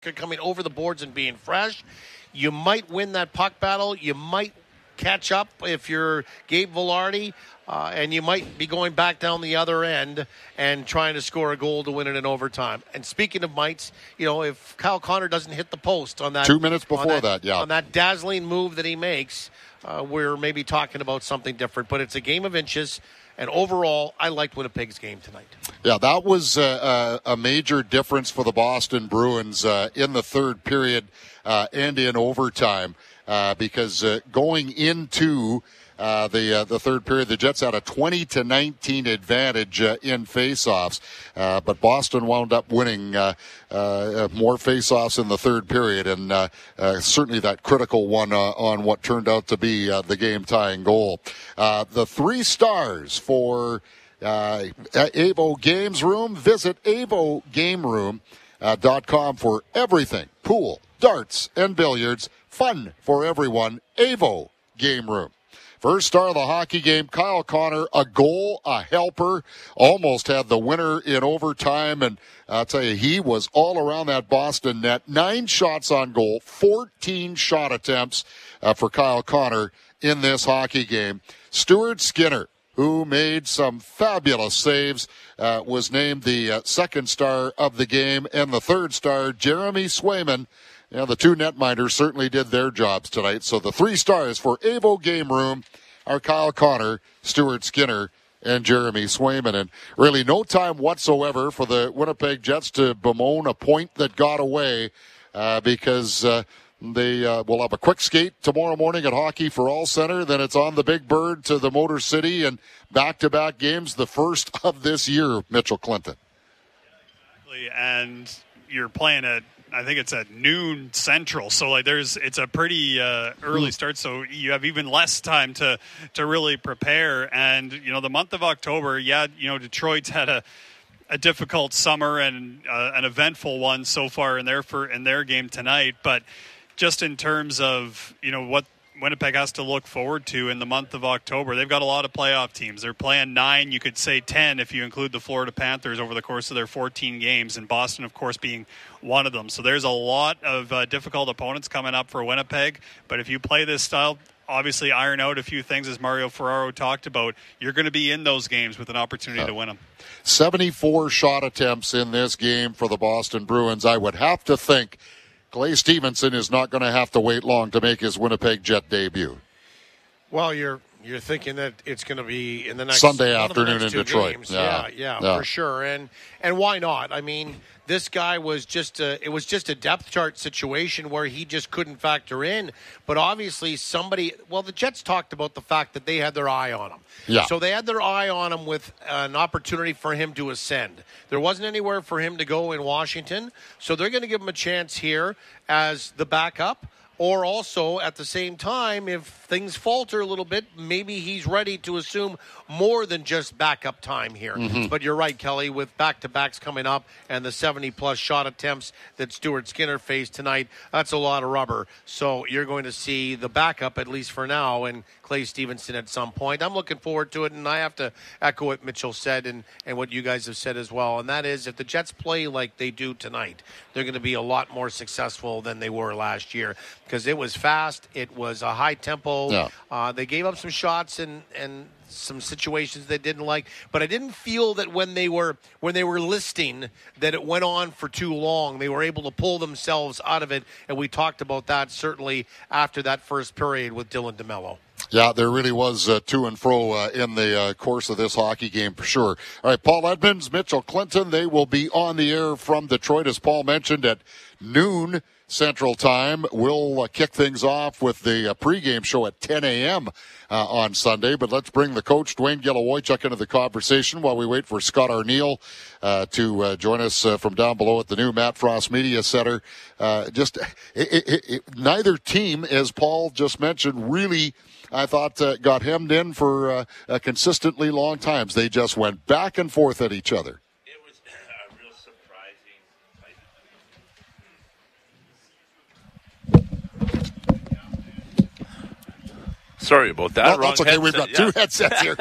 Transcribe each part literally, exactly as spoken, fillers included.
coming over the boards and being fresh. You might win that puck battle. You might catch up if you're Gabe Vilardi, uh, and you might be going back down the other end and trying to score a goal to win it in overtime. And speaking of mites, you know, if Kyle Connor doesn't hit the post on that two minutes before that, that, yeah, on that dazzling move that he makes, uh, we're maybe talking about something different. But it's a game of inches. And overall, I liked Winnipeg's game tonight. Yeah, that was uh, a major difference for the Boston Bruins uh, in the third period uh, and in overtime uh, because uh, going into uh, the uh, the third period, the Jets had a twenty to nineteen advantage uh, in faceoffs, uh, but Boston wound up winning uh, uh, more faceoffs in the third period, and uh, uh, certainly that critical one uh, on what turned out to be uh, the game-tying goal. Uh, the three stars for uh, Avo Games Room. Visit avo game room dot com for everything. Pool, darts, and billiards. Fun for everyone. Avo Game Room. First star of the hockey game, Kyle Connor, a goal, a helper, almost had the winner in overtime, and I'll tell you, he was all around that Boston net. Nine shots on goal, fourteen shot attempts uh, for Kyle Connor in this hockey game. Stuart Skinner, who made some fabulous saves, uh, was named the uh, second star of the game, and the third star, Jeremy Swayman. Yeah, the two netminders certainly did their jobs tonight. So the three stars for Avo Game Room are Kyle Connor, Stuart Skinner, and Jeremy Swayman. And really no time whatsoever for the Winnipeg Jets to bemoan a point that got away uh, because uh, they uh, will have a quick skate tomorrow morning at Hockey for All Center. Then it's on the Big Bird to the Motor City and back-to-back games, the first of this year, Mitchell Clinton. And you're playing at I think it's at noon Central, so like there's it's a pretty uh, early start, so you have even less time to to really prepare. And you know, the month of October, yeah, you know, Detroit's had a a difficult summer and uh, an eventful one so far in their for in their game tonight. But just in terms of you know what Winnipeg has to look forward to in the month of October, they've got a lot of playoff teams. They're playing nine, you could say ten if you include the Florida Panthers over the course of their fourteen games, and Boston, of course, being one of them. So there's a lot of uh, difficult opponents coming up for Winnipeg. But if you play this style, obviously iron out a few things, as Mario Ferraro talked about, you're going to be in those games with an opportunity uh, to win them. seventy-four shot attempts in this game for the Boston Bruins. I would have to think Clay Stevenson is not going to have to wait long to make his Winnipeg Jet debut. Well, you're you're thinking that it's going to be in the next Sunday afternoon next in Detroit. Yeah. Yeah, yeah, yeah, for sure. And and why not? I mean, this guy was just a, it was just a depth chart situation where he just couldn't factor in. But obviously somebody, well, the Jets talked about the fact that they had their eye on him. Yeah. So they had their eye on him with an opportunity for him to ascend. There wasn't anywhere for him to go in Washington. So they're going to give him a chance here as the backup. Or also, at the same time, if things falter a little bit, maybe he's ready to assume more than just backup time here. Mm-hmm. But you're right, Kelly, with back-to-backs coming up and the seventy-plus shot attempts that Stuart Skinner faced tonight, that's a lot of rubber. So you're going to see the backup, at least for now, and Clay Stevenson at some point. I'm looking forward to it, and I have to echo what Mitchell said and, and what you guys have said as well, and that is if the Jets play like they do tonight, they're going to be a lot more successful than they were last year because it was fast, it was a high tempo. Yeah. Uh, they gave up some shots and, and some situations they didn't like, but I didn't feel that when they were when they were listing that it went on for too long. They were able to pull themselves out of it, and we talked about that certainly after that first period with Dylan DeMello. Yeah, there really was uh, to and fro uh, in the uh, course of this hockey game for sure. All right, Paul Edmonds, Mitchell Clinton, they will be on the air from Detroit, as Paul mentioned, at noon Central Time. We'll uh, kick things off with the uh, pregame show at ten a.m. Uh, on Sunday. But let's bring the coach, Dwayne Gilawojcik, into the conversation while we wait for Scott Arniel uh, to uh, join us uh, from down below at the new Matt Frost Media Center. Uh, just it, it, it, neither team, as Paul just mentioned, really, I thought, uh, got hemmed in for uh, uh, consistently long times. They just went back and forth at each other. It was uh, real surprising. Sorry about that. Well, Wrong that's okay. headset. We've got yeah. two headsets here. Yeah.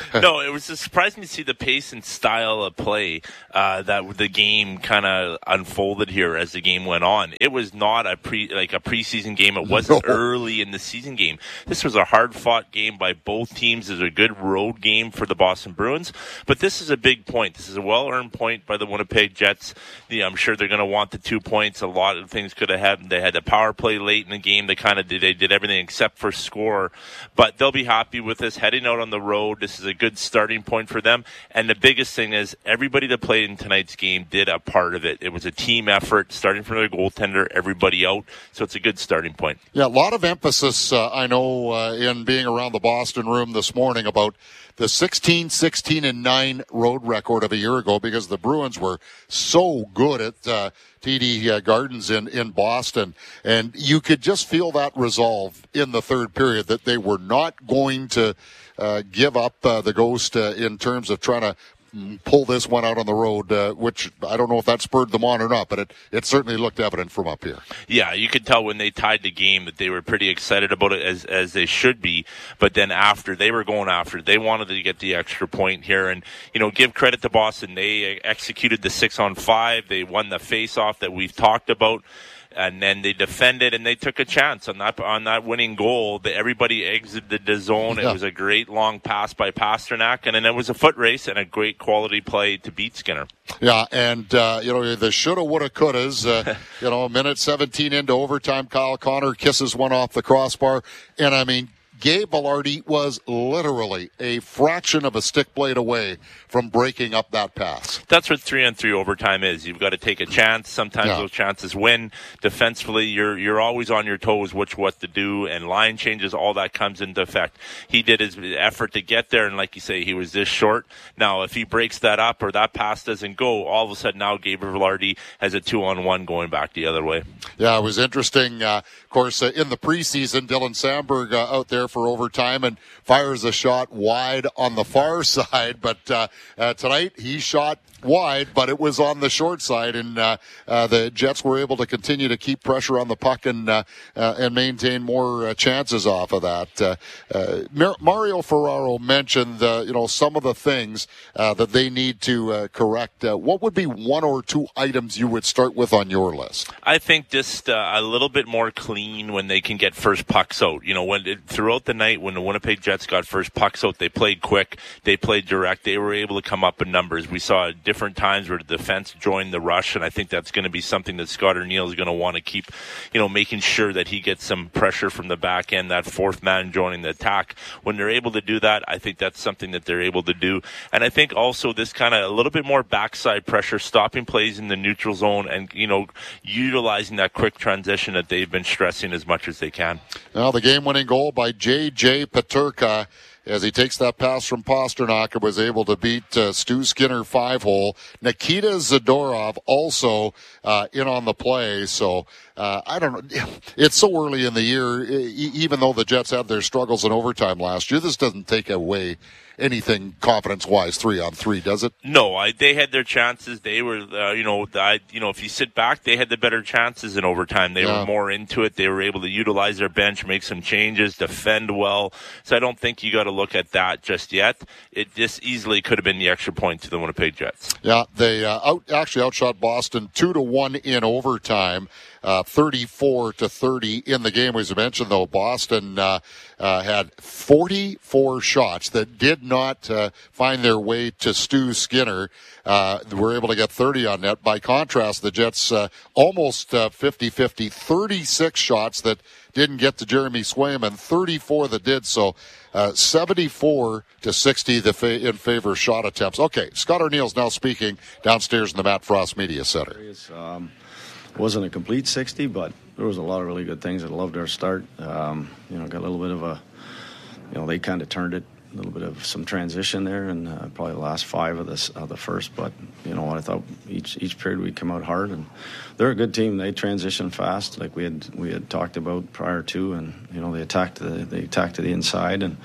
No, it was surprising to see the pace and style of play uh, that the game kind of unfolded here as the game went on. It was not a pre like a preseason game. It wasn't no. early in the season game. This was a hard-fought game by both teams. It was a good road game for the Boston Bruins. But this is a big point. This is a well-earned point by the Winnipeg Jets. Yeah, I'm sure they're going to want the two points. A lot of things could have happened. They had the power play late in the game. They kind of did. They did everything except for score. But they'll be happy with this. Heading out on the road, this is a good starting point for them. And the biggest thing is everybody that played in tonight's game did a part of it. It was a team effort, starting from their goaltender, everybody out. So it's a good starting point. Yeah, a lot of emphasis, uh, I know, uh, in being around the Boston room this morning about the sixteen, sixteen, and nine road record of a year ago, because the Bruins were so good at uh, T D Gardens in, in Boston. And you could just feel that resolve in the third period, that they were not going to uh, give up uh, the ghost uh, in terms of trying to pull this one out on the road, uh, which I don't know if that spurred them on or not, but it, it certainly looked evident from up here. Yeah, you could tell when they tied the game that they were pretty excited about it, as as they should be. But then after, they were going after it. They wanted to get the extra point here. And, you know, give credit to Boston. They executed the six on five. They won the face-off that we've talked about. And then they defended, and they took a chance on that on that winning goal. The, everybody exited the zone. Yeah. It was a great long pass by Pasternak, and then it was a foot race and a great quality play to beat Skinner. Yeah, and, uh, you know, the shoulda, woulda, couldas. Uh, you know, a minute seventeen into overtime, Kyle Connor kisses one off the crossbar. And, I mean, Gabe Vilardi was literally a fraction of a stick blade away from breaking up that pass. That's what three on three overtime is. You've got to take a chance. Sometimes yeah. those chances win. Defensively, you're you're always on your toes, which what to do, and line changes, all that comes into effect. He did his effort to get there, and like you say, he was this short. Now, if he breaks that up or that pass doesn't go, all of a sudden now Gabe Vilardi has a two-on-one going back the other way. Yeah, it was interesting. Uh, of course, uh, in the preseason, Dylan Sandberg uh, out there for overtime and fires a shot wide on the far side, but uh, uh, tonight he shot wide, but it was on the short side, and uh, uh, the Jets were able to continue to keep pressure on the puck and uh, uh, and maintain more uh, chances off of that. Uh, uh, Mar- Mario Ferraro mentioned uh, you know some of the things uh, that they need to uh, correct. Uh, what would be one or two items you would start with on your list? I think just uh, a little bit more clean when they can get first pucks out. You know, when it, throughout the night when the Winnipeg Jets got first pucks out, they played quick, they played direct, they were able to come up in numbers. We saw different times where the defense joined the rush, and I think that's going to be something that Scott O'Neill is going to want to keep, you know, making sure that he gets some pressure from the back end, that fourth man joining the attack. When they're able to do that, I think that's something that they're able to do. And I think also this kind of a little bit more backside pressure, stopping plays in the neutral zone, and, you know, utilizing that quick transition that they've been stressing as much as they can. Now the game-winning goal by J J Peterka, as he takes that pass from Pasternak and was able to beat uh, Stu Skinner five-hole. Nikita Zadorov also uh, in on the play. So uh, I don't know. It's so early in the year, e- even though the Jets had their struggles in overtime last year, this doesn't take away anything confidence-wise three on three, does it? No, I, they had their chances. They were, uh, you know, I, you know, if you sit back, they had the better chances in overtime. They yeah. were more into it. They were able to utilize their bench, make some changes, defend well. So I don't think you got to look at that just yet. It just easily could have been the extra point to the Winnipeg Jets. Yeah, they uh, out, actually outshot Boston two to one in overtime. Uh, thirty-four to thirty in the game. As you mentioned, though, Boston uh, uh, had forty-four shots that did not uh, find their way to Stu Skinner. Uh, were able to get thirty on net. By contrast, the Jets uh, almost uh, fifty-fifty, thirty-six shots that didn't get to Jeremy Swayman, thirty-four that did. So uh, seventy-four to sixty the fa- in favor of shot attempts. Okay, Scott O'Neill's now speaking downstairs in the Matt Frost Media Center. Um, wasn't a complete sixty, but there was a lot of really good things. I loved our start. Um, you know, got a little bit of a, you know, they kind of turned it, a little bit of some transition there, and uh, probably the last five of this of the first. But you know what, I thought each each period we'd come out hard, and they're a good team. They transition fast, like we had we had talked about prior to, and you know they attacked the they attacked to the inside, and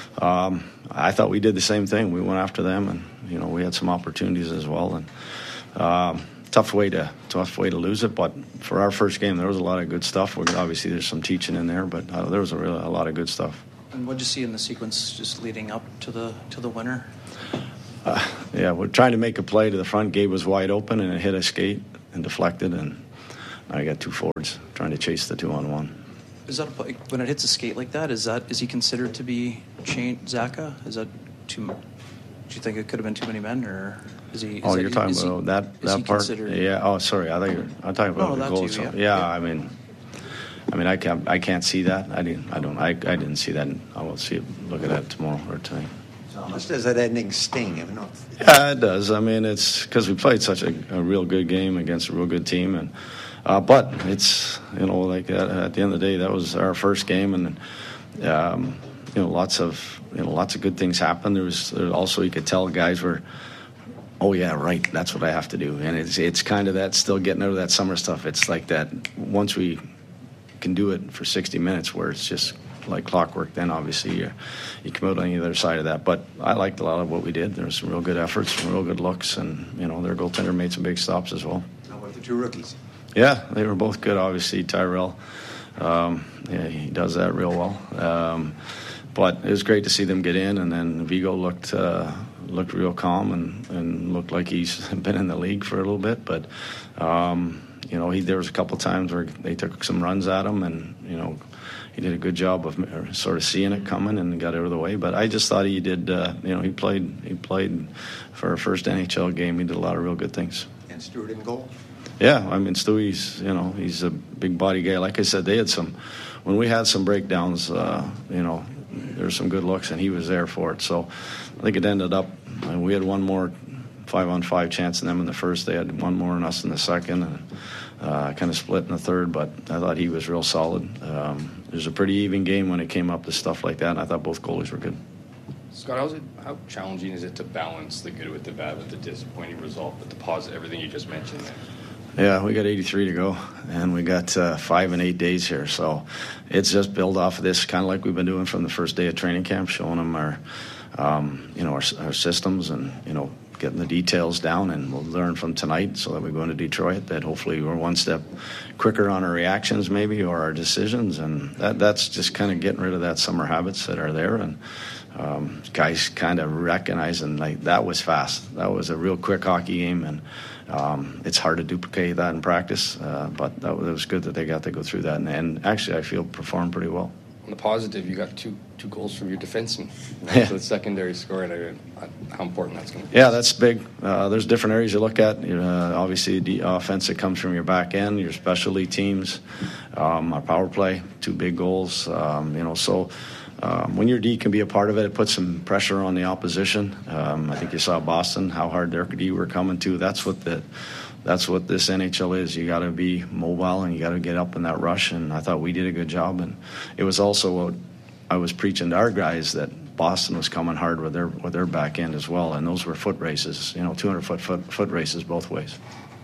um, I thought we did the same thing. We went after them, and you know we had some opportunities as well, and. Um, Tough way to tough way to lose it, but for our first game, there was a lot of good stuff. Obviously, there's some teaching in there, but uh, there was a, really, a lot of good stuff. And what did you see in the sequence just leading up to the to the winner? Uh, yeah, we're trying to make a play to the front. Gabe was wide open, and it hit a skate and deflected, and now I got two forwards trying to chase the two-on-one. Is that a, when it hits a skate like that? Is that is he considered to be chain Zaka? Is that too? Do you think it could have been too many men, or is he? Is oh, that, you're talking is about he, that that part? Considered... Yeah. Oh, sorry. I thought you were. I'm talking about no, the that goal. too, yeah. yeah, yeah. I mean, I mean, I can't. I can't see that. I didn't. I don't. I. I didn't see that. I will see it. Look at that tomorrow or tonight. So how much does that ending sting? I mean, not... Yeah, it does. I mean, it's because we played such a, a real good game against a real good team, and uh, but it's you know like at, at the end of the day, that was our first game, and um, you know lots of you know lots of good things happened. There was, there was also you could tell guys were, oh yeah, right, that's what I have to do, and it's it's kind of that still getting out of that summer stuff. It's like that once we can do it for sixty minutes, where it's just like clockwork, then obviously you, you come out on the other side of that. But I liked a lot of what we did. There was some real good efforts, some real good looks, and you know their goaltender made some big stops as well. How about the two rookies? Yeah, they were both good. Obviously Tyrell, um, yeah, he does that real well. Um, but it was great to see them get in, and then Vigo looked uh, looked real calm and, and looked like he's been in the league for a little bit. But um, you know, he there was a couple times where they took some runs at him, and you know. He did a good job of sort of seeing it coming and got out of the way. But I just thought he did. Uh, you know, he played. He played for a first N H L game. He did a lot of real good things. And Stewart in goal. Yeah, I mean Stewie's. You know, he's a big body guy. Like I said, they had some. When we had some breakdowns, uh, you know, there were some good looks, and he was there for it. So I think it ended up. And we had one more five on five chance than them in the first. They had one more than us in the second. And, Uh, kind of split in the third, but I thought he was real solid. Um, it was a pretty even game when it came up to stuff like that, and I thought both goalies were good. Scott, how's it, how challenging is it to balance the good with the bad, with the disappointing result, with the positive, everything you just mentioned there? Yeah, we got eighty-three to go, and we got uh, five and eight days here, so it's just build off of this, kind of like we've been doing from the first day of training camp, showing them our, um, you know, our, our systems and, you know, getting the details down, and we'll learn from tonight so that we go into Detroit that hopefully we're one step quicker on our reactions maybe or our decisions, and that that's just kind of getting rid of that summer habits that are there, and um, guys kind of recognizing like that was fast. That was a real quick hockey game, and um, it's hard to duplicate that in practice, uh, but that was, it was good that they got to go through that, and, and actually I feel performed pretty well. On the positive, you got two two goals from your defenseman. Yeah. So the secondary score, and uh, how important that's going to be. Yeah, that's big. Uh, there's different areas you look at. Uh, obviously, the offense that comes from your back end, your specialty teams, um, our power play, two big goals. Um, you know, so um, when your D can be a part of it, it puts some pressure on the opposition. Um, I think you saw Boston, how hard their D were coming to. That's what the That's what this N H L is. You got to be mobile and you got to get up in that rush. And I thought we did a good job. And it was also what I was preaching to our guys, that Boston was coming hard with their with their back end as well. And those were foot races, you know, two hundred foot foot, foot races both ways.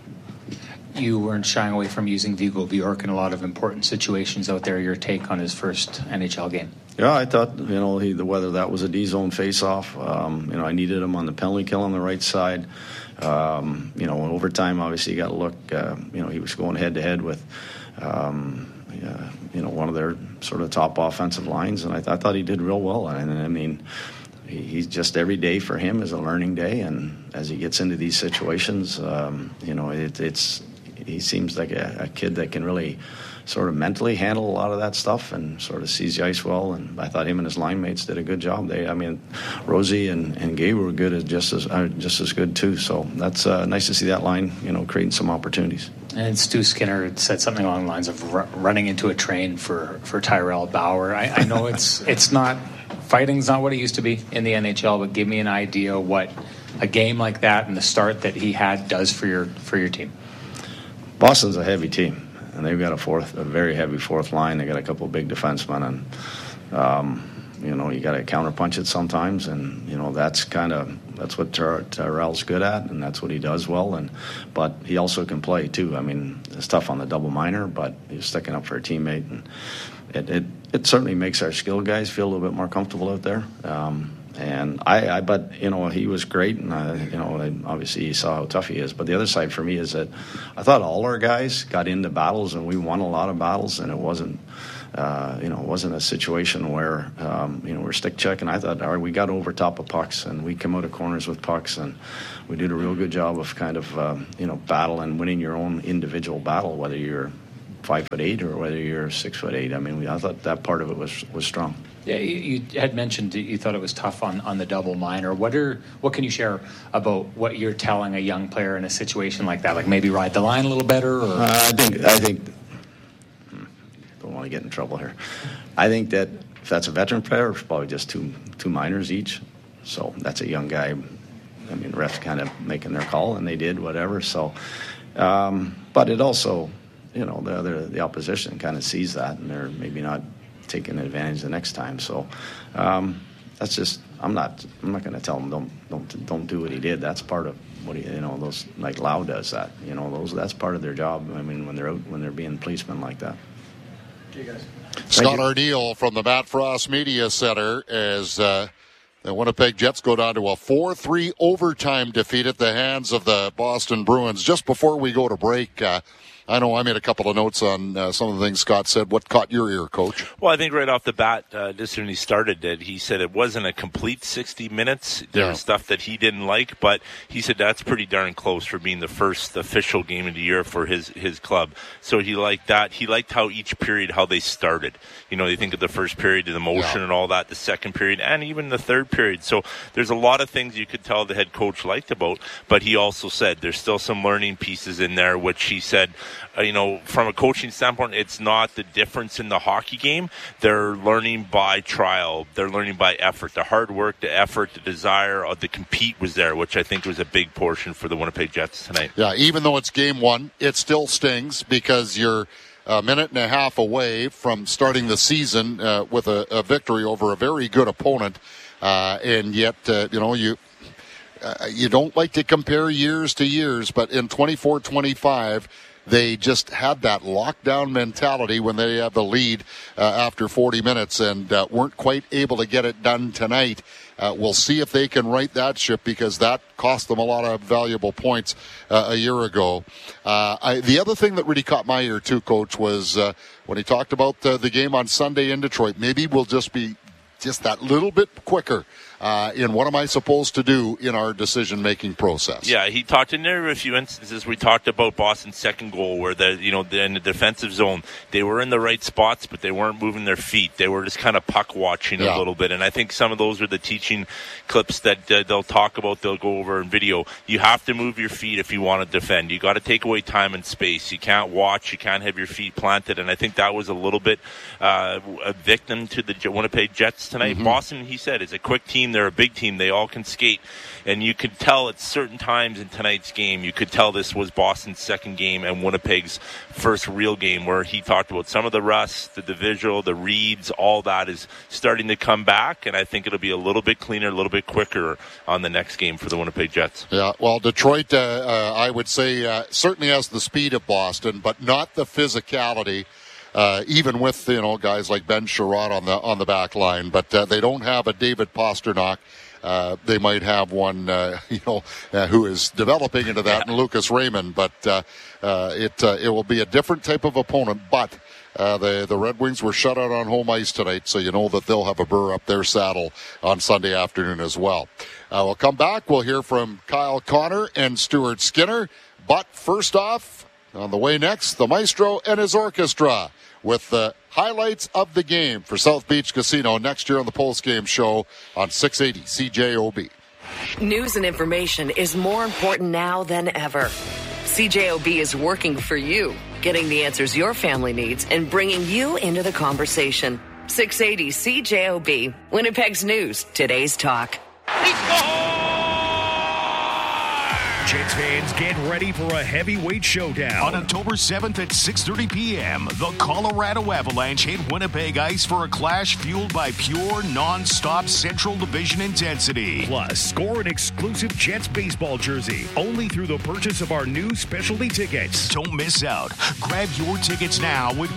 You weren't shying away from using Vigo Bjork in a lot of important situations out there. Your take on his first N H L game? Yeah, I thought, you know, he, whether that was a D-zone face-off, um, you know, I needed him on the penalty kill on the right side. Um, you know, in overtime, obviously, you got to look. Uh, you know, he was going head-to-head with, um, uh, you know, one of their sort of top offensive lines, and I, th- I thought he did real well. And I mean, he, he's just every day for him is a learning day, and as he gets into these situations, um, you know, it, it's he seems like a, a kid that can really sort of mentally handle a lot of that stuff and sort of sees the ice well. And I thought him and his line mates did a good job. They, I mean, Rosie and, and Gabe were good as just as uh, just as good too. So that's uh, nice to see that line, you know, creating some opportunities. And Stu Skinner said something along the lines of r- running into a train for, for Tyrell Bauer. I, I know it's it's not fighting's not what it used to be in the N H L, but give me an idea what a game like that and the start that he had does for your for your team. Boston's a heavy team, and they've got a fourth, a very heavy fourth line. They got a couple of big defensemen, and um, you know you got to counterpunch it sometimes, and you know that's kind of that's what Ty- Tyrell's good at, and that's what he does well. And but he also can play too. I mean, it's tough on the double minor, but he's sticking up for a teammate, and it it, it certainly makes our skilled guys feel a little bit more comfortable out there. Um, And I, I, but you know, he was great, and I, you know, and obviously you saw how tough he is. But the other side for me is that I thought all our guys got into battles, and we won a lot of battles, and it wasn't, uh, you know, it wasn't a situation where, um, you know, we're stick checking. I thought, all right, we got over top of pucks, and we come out of corners with pucks, and we did a real good job of kind of, um, you know, battle and winning your own individual battle, whether you're five foot eight or whether you're six foot eight. I mean, we, I thought that part of it was was strong. Yeah, you, you had mentioned you thought it was tough on, on the double minor. What are what can you share about what you're telling a young player in a situation like that? Like maybe ride the line a little better? Or? Uh, I think I think don't want to get in trouble here. I think that if that's a veteran player, it's probably just two two minors each. So that's a young guy. I mean, refs kind of making their call, and they did whatever. So, um, but it also, you know, the other the opposition kind of sees that, and they're maybe not taking advantage the next time. So um, that's just I'm not I'm not going to tell them don't don't don't do what he did. That's part of what he, you know, those like Lau does that. You know, those that's part of their job. I mean, when they're out when they're being policemen like that. Okay, guys. Scott Arniel from the Matt Frost Media Center as uh, the Winnipeg Jets go down to a four three overtime defeat at the hands of the Boston Bruins. Just before we go to break, uh, I know I made a couple of notes on uh, some of the things Scott said. What caught your ear, Coach? Well, I think right off the bat, uh, just when he started it, he said it wasn't a complete sixty minutes. There yeah. was stuff that he didn't like, but he said that's pretty darn close for being the first official game of the year for his, his club. So he liked that. He liked how each period, how they started. You know, you think of the first period, the motion yeah. and all that, the second period, and even the third period. So there's a lot of things you could tell the head coach liked about, but he also said there's still some learning pieces in there, which he said, Uh, you know, from a coaching standpoint, it's not the difference in the hockey game. They're learning by trial. They're learning by effort. The hard work, the effort, the desire uh, to compete was there, which I think was a big portion for the Winnipeg Jets tonight. Yeah, even though it's game one, it still stings because you're a minute and a half away from starting the season uh, with a, a victory over a very good opponent. Uh, and yet, uh, you know, you uh, you don't like to compare years to years, but in twenty-four twenty-five, they just had that lockdown mentality when they have the lead uh, after forty minutes and uh, weren't quite able to get it done tonight. Uh, we'll see if they can right that ship because that cost them a lot of valuable points uh, a year ago. Uh, I, the other thing that really caught my ear too, Coach, was uh, when he talked about uh, the game on Sunday in Detroit. Maybe we'll just be just that little bit quicker uh, in what am I supposed to do in our decision-making process. Yeah, he talked in there a few instances. We talked about Boston's second goal where, the you know, in the defensive zone, they were in the right spots, but they weren't moving their feet. They were just kind of puck-watching yeah. a little bit. And I think some of those are the teaching clips that uh, they'll talk about, they'll go over in video. You have to move your feet if you want to defend. You got to take away time and space. You can't watch. You can't have your feet planted. And I think that was a little bit uh, a victim to the Winnipeg Jets tonight. Mm-hmm. Boston, he said, is a quick team. They're a big team. They all can skate. And you could tell at certain times in tonight's game, you could tell this was Boston's second game and Winnipeg's first real game, where he talked about some of the rust, the visual, the reads, all that is starting to come back. And I think it'll be a little bit cleaner, a little bit quicker on the next game for the Winnipeg Jets. Yeah, well, Detroit, uh, uh, I would say, uh, certainly has the speed of Boston, but not the physicality. Uh, even with, you know, guys like Ben Sherratt on the on the back line, but uh, they don't have a David Pastrnak. Uh, they might have one, uh, you know, uh, who is developing into that, and Lucas Raymond. But uh, uh, it uh, it will be a different type of opponent. But uh, the the Red Wings were shut out on home ice tonight, so you know that they'll have a burr up their saddle on Sunday afternoon as well. Uh, we'll come back. We'll hear from Kyle Connor and Stuart Skinner. But first off, on the way next, the Maestro and his orchestra with the highlights of the game for South Beach Casino next year on the post-game show on six eighty C J O B. News and information is more important now than ever. C J O B is working for you, getting the answers your family needs and bringing you into the conversation. six eighty C J O B, Winnipeg's news, today's talk. Jets fans, get ready for a heavyweight showdown. On October seventh at six thirty p.m., the Colorado Avalanche hit Winnipeg ice for a clash fueled by pure, non-stop Central Division intensity. Plus, score an exclusive Jets baseball jersey only through the purchase of our new specialty tickets. Don't miss out. Grab your tickets now with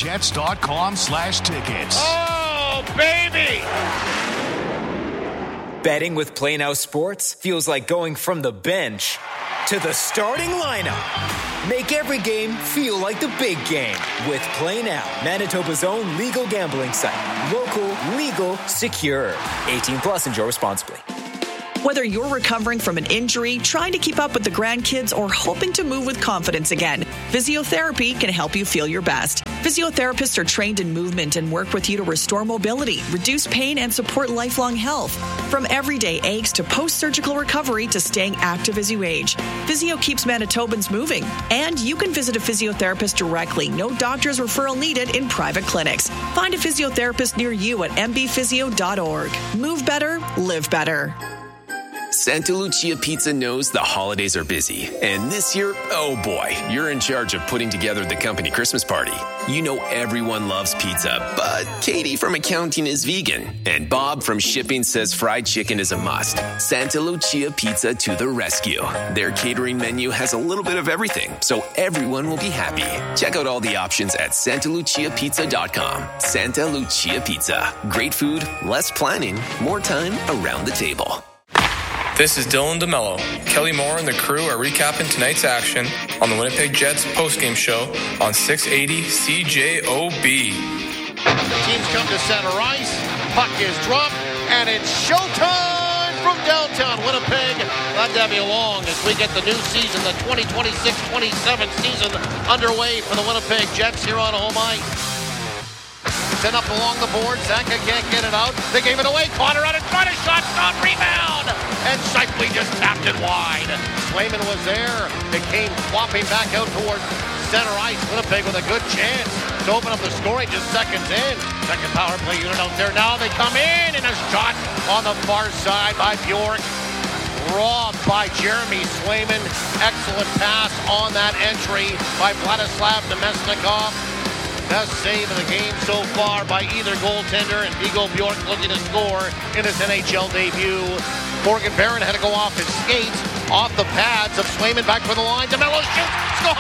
winnipegjets.com slash tickets. Oh, baby! Betting with Play Now Sports feels like going from the bench to the starting lineup. Make every game feel like the big game with Play Now, Manitoba's own legal gambling site. Local, legal, secure. eighteen plus, enjoy responsibly. Whether you're recovering from an injury, trying to keep up with the grandkids, or hoping to move with confidence again, physiotherapy can help you feel your best. Physiotherapists are trained in movement and work with you to restore mobility, reduce pain, and support lifelong health. From everyday aches to post-surgical recovery to staying active as you age, Physio keeps Manitobans moving. And you can visit a physiotherapist directly. No doctor's referral needed in private clinics. Find a physiotherapist near you at m b physio dot org. Move better, live better. Santa Lucia Pizza knows the holidays are busy. And this year, oh boy, you're in charge of putting together the company Christmas party. You know everyone loves pizza, but Katie from accounting is vegan. And Bob from shipping says fried chicken is a must. Santa Lucia Pizza to the rescue. Their catering menu has a little bit of everything, so everyone will be happy. Check out all the options at santa lucia pizza dot com. Santa Lucia Pizza. Great food, less planning, more time around the table. This is Dylan DeMello. Kelly Moore and the crew are recapping tonight's action on the Winnipeg Jets postgame show on six eighty C J O B. Teams come to center ice. Puck is dropped, and it's showtime from downtown Winnipeg. Glad to have you along as we get the new season, the twenty twenty-six twenty-seven season underway for the Winnipeg Jets here on home ice. Sent up along the board. Zacha can't get it out. They gave it away. Connor out in front. A shot, stop, rebound. And Shifley just tapped it wide. Swayman was there. It came flopping back out towards center ice. Winnipeg with a good chance to open up the scoring just seconds in. Second power play unit out there. Now they come in, and a shot on the far side by Bjork. Robbed by Jeremy Swayman. Excellent pass on that entry by Vladislav Nemesnikov. Best save of the game so far by either goaltender, and Viggo Bjork looking to score in his N H L debut. Morgan Barron had to go off his skates, off the pads of Swayman, back for the line. DeMello shoots, score!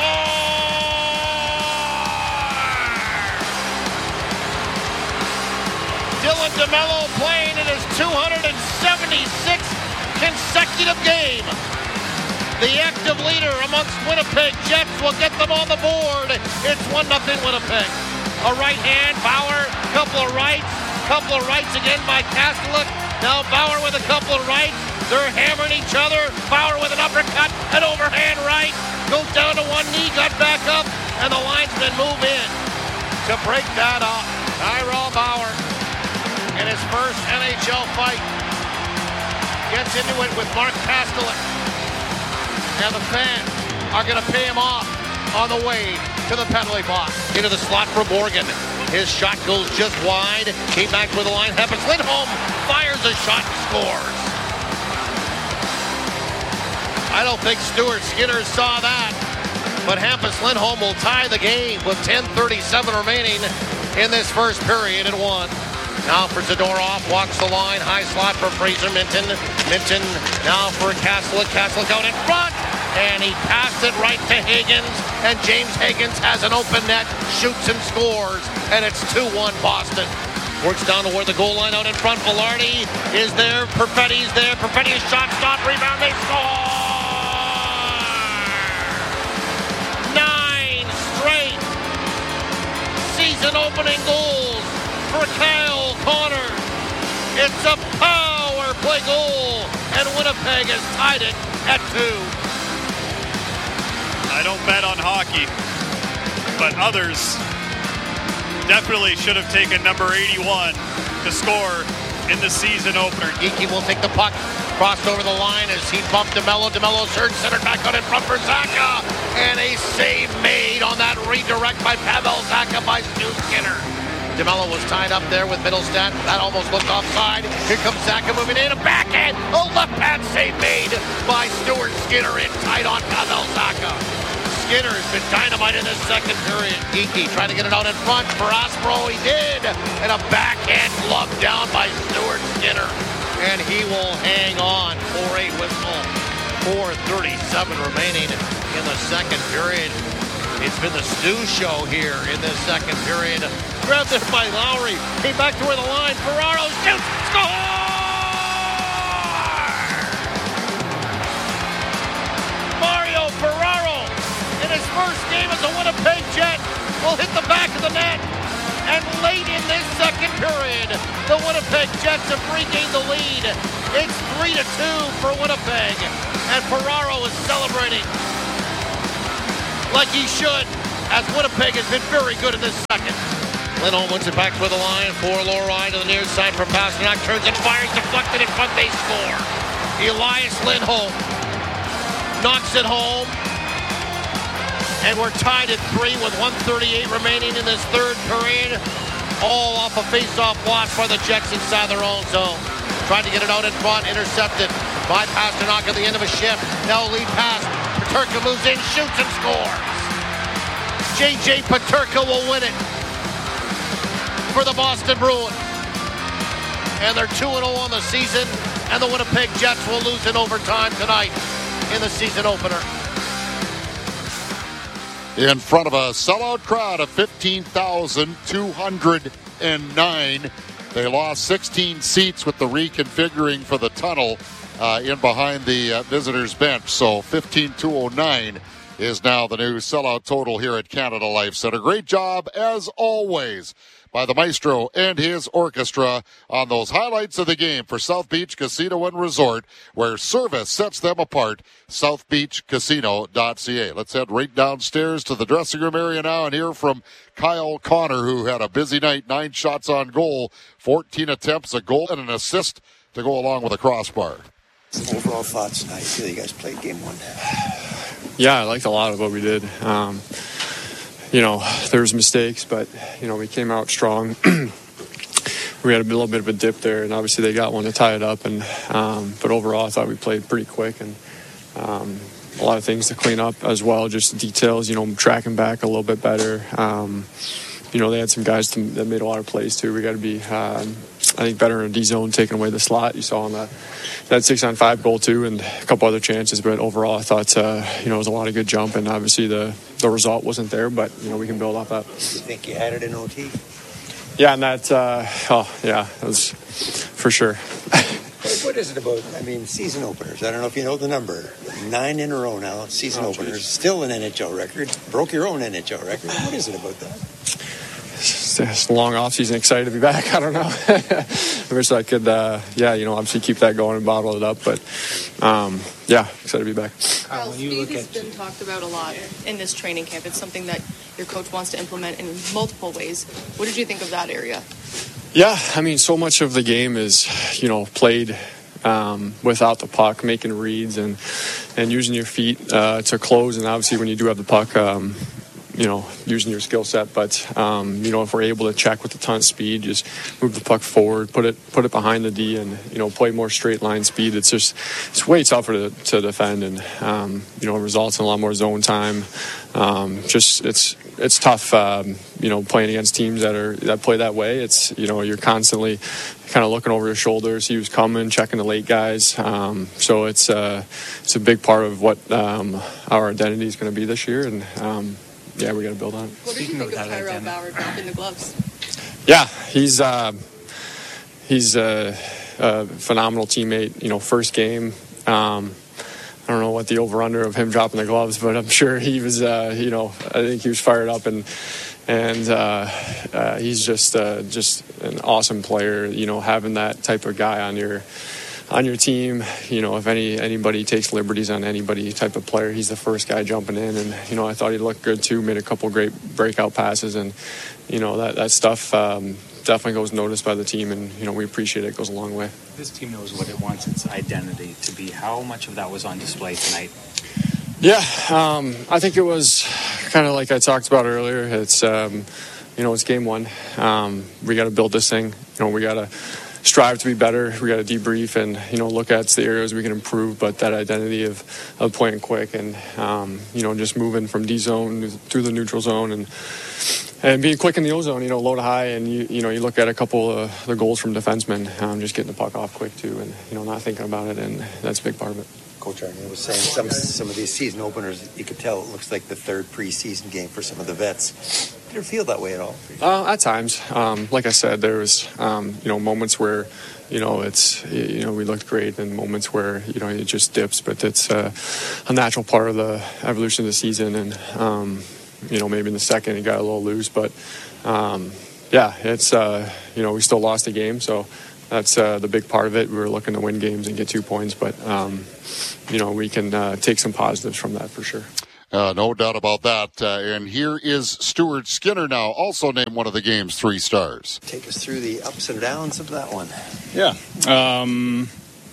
Dylan DeMello playing in his two hundred seventy-sixth consecutive game. The active leader amongst Winnipeg Jets will get them on the board. It's one nothing Winnipeg. A right hand, Bauer, couple of rights, couple of rights again by Kastelik. Now Bauer with a couple of rights. They're hammering each other. Bauer with an uppercut, an overhand right. Goes down to one knee, got back up, and the linesmen move in to break that up. Tyrell Bauer in his first N H L fight gets into it with Mark Kastelik. And the fans are going to pay him off on the way to the penalty box. Into the slot for Morgan. His shot goes just wide. Came back with the line. Happens. Lindholm fires a shot and scores. I don't think Stuart Skinner saw that. But Hampus Lindholm will tie the game with ten thirty-seven remaining in this first period at one. Now for Zadorov, walks the line, high slot for Fraser Minton. Minton now for Kastelik. Kastelik out in front, and he passed it right to Higgins, and James Higgins has an open net, shoots and scores, and it's two one Boston. Works down to where the goal line out in front. Velarde is there, Perfetti's there. Perfetti's shot, stop, rebound, they score! Nine straight season-opening goals for Kyle Connor. It's a power play goal, and Winnipeg has tied it at two. I don't bet on hockey, but others definitely should have taken number eighty-one to score in the season opener. Geekie will take the puck, crossed over the line as he bumped DeMello. DeMello surge centered back out in front for Zacha, and a save made on that redirect by Pavel Zacha by Stu Skinner. DeMello was tied up there with Middlestat. That almost looked offside. Here comes Zacha moving in. A backhand. A left-hand save made by Stuart Skinner in tight on Pavel Zacha. Skinner's been dynamite in this second period. Geekie trying to get it out in front for Aspro. He did. And a backhand glove down by Stuart Skinner. And he will hang on for a whistle. four thirty-seven remaining in the second period. It's been the Stu show here in this second period. Grabbed it by Lowry. Came back to where the line. Ferraro shoots. Score! the Winnipeg Jets will hit the back of the net. And late in this second period, the Winnipeg Jets have regained the lead. It's three to two for Winnipeg. And Ferraro is celebrating like he should, as Winnipeg has been very good in this second. Lindholm wins it back to the line for Lorine to the near side for Pasternak. Turns and fires, deflected in front, they score. Elias Lindholm knocks it home. And we're tied at three with one thirty-eight remaining in this third period. All off a face-off watch by the Jets inside their own zone. Trying to get it out in front, intercepted by Pasternak at the end of a shift. Now lead pass. Peterka moves in, shoots and scores. J J Peterka will win it for the Boston Bruins. And they're two and oh on the season. And the Winnipeg Jets will lose in overtime tonight in the season opener. In front of a sellout crowd of fifteen thousand two hundred nine. They lost sixteen seats with the reconfiguring for the tunnel uh, in behind the uh, visitors' bench. So fifteen thousand two hundred nine is now the new sellout total here at Canada Life Center. Great job, as always, by the maestro and his orchestra on those highlights of the game for South Beach Casino and Resort, where service sets them apart. south beach casino dot c a. Let's head right downstairs to the dressing room area now and hear from Kyle Connor, who had a busy night. Nine shots on goal, fourteen attempts, a goal, and an assist to go along with a crossbar. Overall thoughts tonight? I feel you guys played game one. Yeah, I liked a lot of what we did. Um, you know, there was mistakes, but, you know, we came out strong. We had a little bit of a dip there, and obviously they got one to tie it up. And um, but overall, I thought we played pretty quick, and um, a lot of things to clean up as well, just details, you know, tracking back a little bit better. Um, you know, they had some guys to, that made a lot of plays, too. We got to be, um, I think, better in a D-zone, taking away the slot. You saw on that, that six-on-five goal, too, and a couple other chances. But overall, I thought, uh, you know, it was a lot of good jump, and obviously the, the result wasn't there, but, you know, we can build off that. You think you had it in O T? Yeah, and that, uh, oh, yeah, that was for sure. What is it about, I mean, season openers? I don't know if you know the number. Nine in a row now, season oh, openers. Geez. Still an N H L record. Broke your own N H L record. What is it about that? It's a long offseason, excited to be back. I don't know. I wish I could, uh, yeah, you know, obviously keep that going and bottle it up. But, um, yeah, excited to be back. Kyle, speed has been talked about a lot in this training camp. It's something that your coach wants to implement in multiple ways. What did you think of that area? Yeah, I mean, so much of the game is, you know, played um, without the puck, making reads and, and using your feet uh, to close. And obviously when you do have the puck, um, you know, using your skill set. But, um, you know, if we're able to check with a ton of speed, just move the puck forward, put it put it behind the D and, you know, play more straight line speed. It's just, it's way tougher to, to defend and, um, you know, it results in a lot more zone time. Um, just, it's, it's tough, um, you know, playing against teams that are, that play that way. It's, you know, you're constantly kind of looking over your shoulders. He was coming, checking the late guys. Um, so it's, uh, it's a big part of what, um, our identity is going to be this year. And, um, yeah, we got to build on it. What did you think of Tyrell Bauer dropping the gloves? Yeah, he's uh, he's a, a phenomenal teammate. You know, first game. Um, I don't know what the over/under of him dropping the gloves, but I'm sure he was. Uh, you know, I think he was fired up, and and uh, uh, he's just uh, just an awesome player. You know, having that type of guy on your. on your team, you know, if any anybody takes liberties on anybody type of player, he's the first guy jumping in. And, you know, I thought he looked good too, made a couple great breakout passes. And, you know, that, that stuff um, definitely goes noticed by the team. And, you know, we appreciate it. It goes a long way. This team knows what it wants its identity to be. How much of that was on display tonight? Yeah, um, I think it was kind of like I talked about earlier. It's, um, you know, it's game one. Um, we got to build this thing. You know, we got to strive to be better. We got to debrief and, you know, look at the areas we can improve, but that identity of, of playing quick and, um, you know, just moving from D zone through the neutral zone and and being quick in the O zone, you know, low to high. And, you you know, you look at a couple of the goals from defensemen, um, just getting the puck off quick too and, you know, not thinking about it. And that's a big part of it. Coach Arnie was saying some some of these season openers, you could tell it looks like the third preseason game for some of the vets. Did it feel that way at all? Uh, at times, um, like I said, there was um, you know moments where you know it's you know we looked great, and moments where you know it just dips. But it's uh, a natural part of the evolution of the season, and um, you know, maybe in the second he got a little loose. But, um, yeah, it's, uh, you know, we still lost the game. So that's uh, the big part of it. We were looking to win games and get two points. But, um, you know, we can uh, take some positives from that for sure. Uh, no doubt about that. Uh, and here is Stuart Skinner now, also named one of the game's three stars. Take us through the ups and downs of that one. Yeah. Um,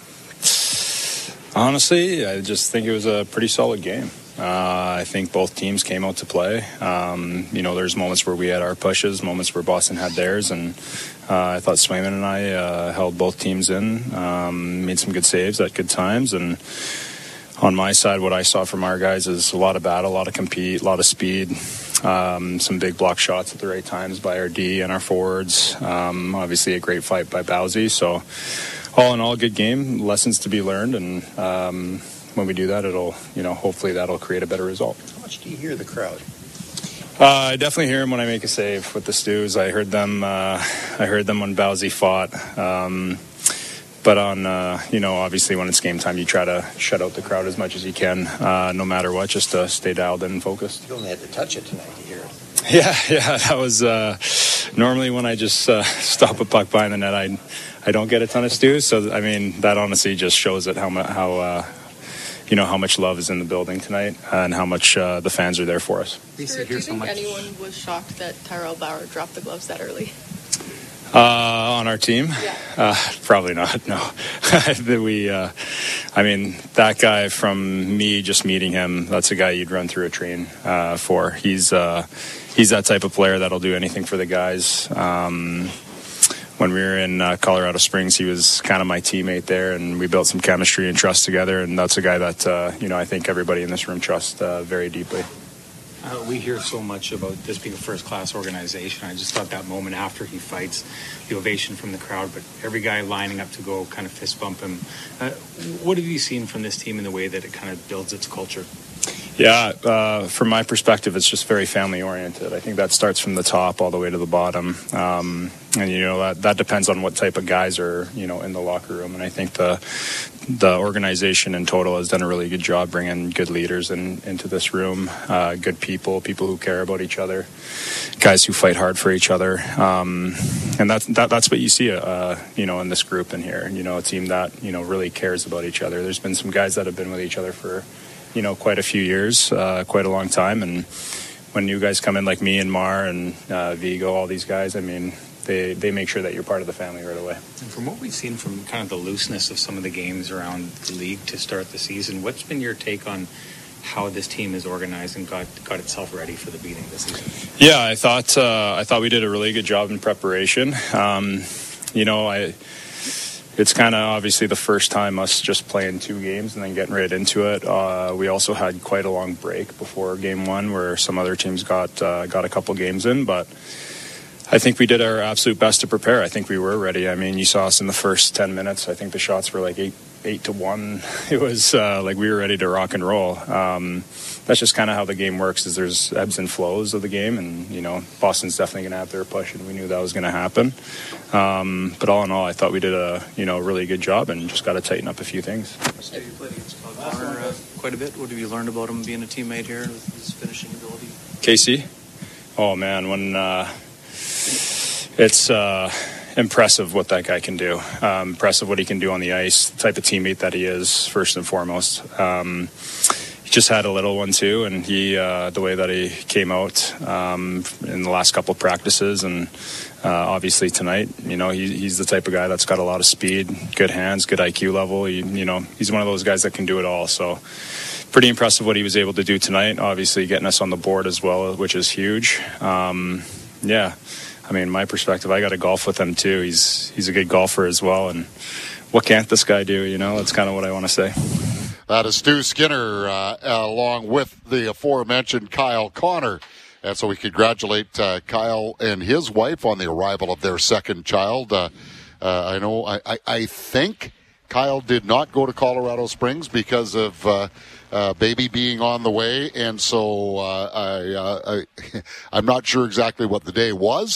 honestly, I just think it was a pretty solid game. Uh, I think both teams came out to play. Um, you know, there's moments where we had our pushes, moments where Boston had theirs, and uh, I thought Swayman and I uh, held both teams in, um, made some good saves at good times, and on my side, what I saw from our guys is a lot of battle, a lot of compete, a lot of speed, um, some big block shots at the right times by our D and our forwards. Um, obviously, a great fight by Bowsy. So, all in all, good game. Lessons to be learned, and um, when we do that, it'll, you know, hopefully that'll create a better result. How much do you hear the crowd? Uh, I definitely hear them when I make a save with the Stews. I heard them. Uh, I heard them when Bowsy fought. Um, But on, uh, you know, obviously when it's game time, you try to shut out the crowd as much as you can, uh, no matter what, just to stay dialed in and focused. You only had to touch it tonight to hear it. Yeah, yeah, that was uh, normally when I just uh, stop a puck behind the net, I I don't get a ton of stews. So I mean, that honestly just shows it how how uh, you know how much love is in the building tonight and how much uh, the fans are there for us. Stuart, do you think anyone was shocked that Tyrell Bauer dropped the gloves that early? Uh, on our team? Yeah. Uh, probably not, no. we, uh, I mean, that guy, from me just meeting him, that's a guy you'd run through a train uh, for. He's uh, he's that type of player that'll do anything for the guys. Um, when we were in uh, Colorado Springs, he was kind of my teammate there, and we built some chemistry and trust together, and that's a guy that, uh, you know, I think everybody in this room trusts uh, very deeply. Uh, we hear so much about this being a first-class organization. I just thought that moment after he fights, the ovation from the crowd, but every guy lining up to go kind of fist bump him. Uh, what have you seen from this team in the way that it kind of builds its culture? Yeah, uh, from my perspective, it's just very family-oriented. I think that starts from the top all the way to the bottom. Um, and, you know, that, that depends on what type of guys are, you know, in the locker room. And I think the the organization in total has done a really good job bringing good leaders in, into this room, uh, good people, people who care about each other, guys who fight hard for each other. Um, and that's, that, that's what you see, uh, you know, in this group in here. You know, a team that, you know, really cares about each other. There's been some guys that have been with each other for, you know, quite a few years, uh, quite a long time. And when new guys come in like me and Mar and uh, Vigo, all these guys, I mean, they, they make sure that you're part of the family right away. And from what we've seen from kind of the looseness of some of the games around the league to start the season, what's been your take on how this team is organized and got got itself ready for the beginning of the season? Yeah, I thought uh, I thought we did a really good job in preparation. Um, you know, I it's kind of obviously the first time us just playing two games and then getting right into it. Uh, we also had quite a long break before game one, where some other teams got uh, got a couple games in, but I think we did our absolute best to prepare. I think we were ready. I mean, you saw us in the first ten minutes. I think the shots were like eight, eight to one. It was uh, like we were ready to rock and roll. Um, that's just kind of how the game works. Is there's ebbs and flows of the game, and you know, Boston's definitely going to have their push, and we knew that was going to happen. Um, but all in all, I thought we did a you know really good job, and just got to tighten up a few things. Have you played against Bauer uh, quite a bit? What have you learned about him being a teammate here with his finishing ability? K C, oh man, when. Uh, It's uh, impressive what that guy can do. Um, impressive what he can do on the ice. The type of teammate that he is, first and foremost. Um, he just had a little one too, and he uh, the way that he came out um, in the last couple of practices, and uh, obviously tonight, you know, he, he's the type of guy that's got a lot of speed, good hands, good I Q level. He, you know, he's one of those guys that can do it all. So. Pretty impressive what he was able to do tonight. Obviously, getting us on the board as well, which is huge. Um, yeah. I mean, my perspective, I got to golf with him too. He's he's a good golfer as well, and what can't this guy do? You know, that's kind of what I want to say. That is Stu Skinner, uh, along with the aforementioned Kyle Connor. And so we congratulate uh, Kyle and his wife on the arrival of their second child. Uh, uh, I know, I, I, I think Kyle did not go to Colorado Springs because of uh, uh, baby being on the way, and so uh, I, uh, I, I'm not sure exactly what the day was,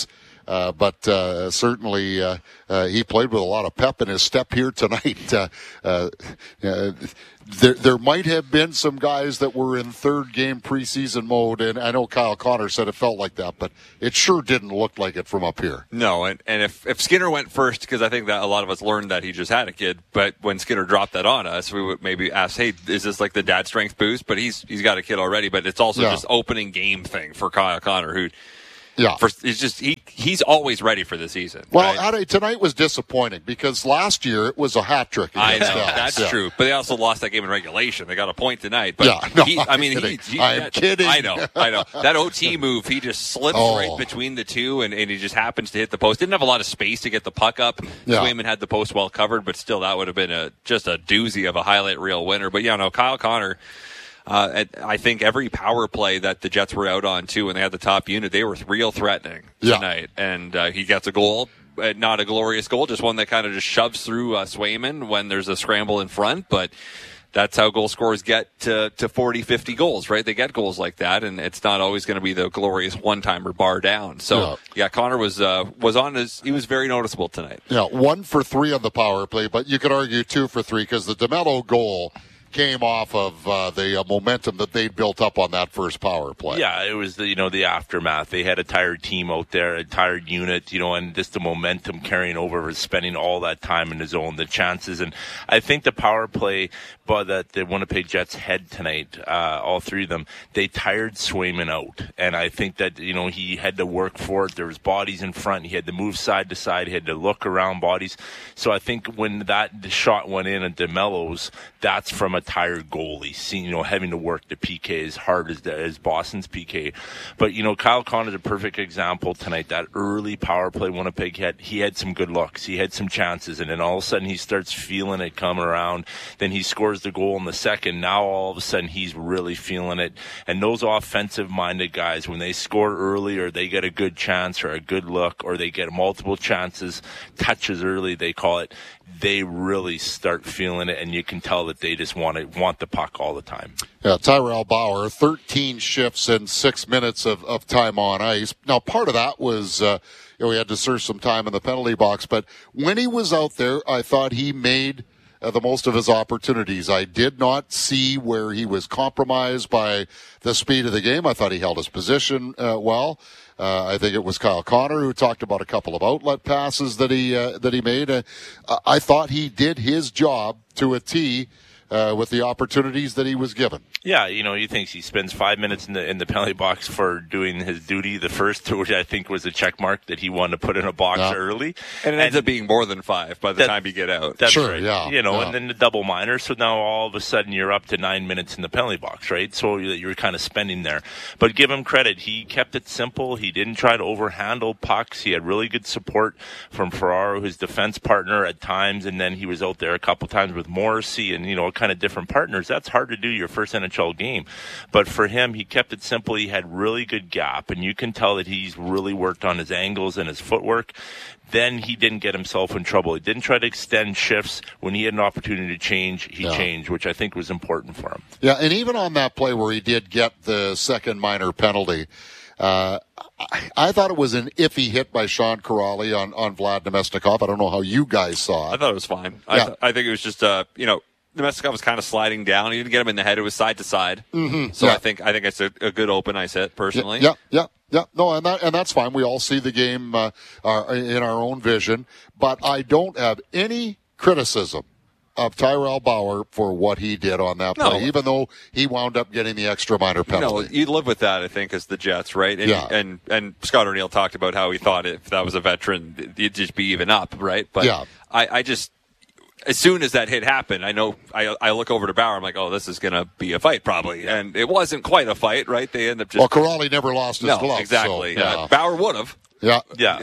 Uh, but uh, certainly uh, uh, he played with a lot of pep in his step here tonight. Uh, uh, uh, there, there might have been some guys that were in third game preseason mode, and I know Kyle Connor said it felt like that, but it sure didn't look like it from up here. No, and, and if, if Skinner went first, because I think that a lot of us learned that he just had a kid, but when Skinner dropped that on us, we would maybe ask, hey, is this like the dad strength boost? But he's he's got a kid already, but it's also Yeah. just opening game thing for Kyle Connor, who Yeah, for, he's just he he's always ready for the season. Well, right? Ade, tonight was disappointing because last year it was a hat trick. I know against Dallas. that's Yeah. true, but they also lost that game in regulation. They got a point tonight. But Yeah, no, he, I I'm mean, kidding. he, he, I'm that- kidding. I know, I know that O T move. He just slips Oh. right between the two, and, and he just happens to hit the post. Didn't have a lot of space to get the puck up. Yeah. Swayman had the post well covered, but still, that would have been a just a doozy of a highlight reel winner. But yeah, no, Kyle Connor. Uh, I think every power play that the Jets were out on, too, when they had the top unit, they were real threatening tonight. Yeah. And uh, he gets a goal, uh, not a glorious goal, just one that kind of just shoves through uh, Swayman when there's a scramble in front. But that's how goal scorers get to, to forty, fifty goals, right? They get goals like that, and it's not always going to be the glorious one-timer bar down. So, yeah, yeah Connor was uh, was on his – he was very noticeable tonight. Yeah, one for three on the power play, but you could argue two for three because the DeMello goal – came off of uh, the uh, momentum that they'd built up on that first power play. Yeah, it was the you know the aftermath. They had a tired team out there, a tired unit, you know, and just the momentum carrying over, spending all that time in the zone, the chances, and I think the power play, but that the Winnipeg Jets had tonight, uh, all three of them, they tired Swayman out, and I think that you know he had to work for it. There was bodies in front. He had to move side to side. He had to look around bodies. So I think when that shot went in at DeMello's, that's from a tired goalie, seeing, you know, having to work the P K as hard as, as Boston's P K. But, you know, Kyle Connor's a perfect example tonight. That early power play Winnipeg had, he had some good looks. He had some chances, and then all of a sudden he starts feeling it coming around. Then he scores the goal in the second. Now all of a sudden he's really feeling it. And those offensive-minded guys, when they score early or they get a good chance or a good look or they get multiple chances, touches early, they call it, they really start feeling it, and you can tell that they just want to want the puck all the time. Yeah, Tyrell Bauer, thirteen shifts in six minutes of, of time on ice. Now, part of that was uh, you know, he had to serve some time in the penalty box, but when he was out there, I thought he made uh, the most of his opportunities. I did not see where he was compromised by the speed of the game. I thought he held his position uh, well. Uh, I think it was Kyle Connor who talked about a couple of outlet passes that he uh, that he made. Uh, I thought he did his job to a T uh, with the opportunities that he was given. Yeah, you know, he thinks he spends five minutes in the in the penalty box for doing his duty. The first, which I think was a check mark that he wanted to put in a box Yeah. early, And it ends up being more than five by the That- time you get out. That's Sure, right. yeah, You know, yeah. and then the double minor. So now all of a sudden you're up to nine minutes in the penalty box, right? So you're kind of spending there. But give him credit. He kept it simple. He didn't try to overhandle pucks. He had really good support from Ferraro, his defense partner at times. And then he was out there a couple times with Morrissey and, you know, kind of different partners. That's hard to do your first N H L game. But for him, he kept it simple. He had really good gap. And you can tell that he's really worked on his angles and his footwork. Then he didn't get himself in trouble. He didn't try to extend shifts. When he had an opportunity to change, he Yeah. changed, which I think was important for him. Yeah, and even on that play where he did get the second minor penalty, uh, I, I thought it was an iffy hit by Sean Corrali on, on Vlad Nemestikov. I don't know how you guys saw I it. thought it was fine. I, Yeah. th- I think it was just, uh, you know, Nemestikov was kind of sliding down. He didn't get him in the head. It was side to side. Mhm. So Yeah. I think I think it's a, a good open ice hit, personally. Yeah, yeah, yeah. No, and that and that's fine. We all see the game uh, our, in our own vision, but I don't have any criticism of Tyrell Bauer for what he did on that No. play, even though he wound up getting the extra minor No, penalty. you live with that, I think, as the Jets, right? And, Yeah. and and Scott O'Neill talked about how he thought if that was a veteran, you'd just be even up, right? But Yeah. I, I just, as soon as that hit happened, I know I, I look over to Bauer. I'm like, oh, this is going to be a fight, probably. And it wasn't quite a fight, right? They end up just. Well, Corrali never lost his no, glove. exactly. So, yeah. yeah. Bauer would have. Yeah. Yeah.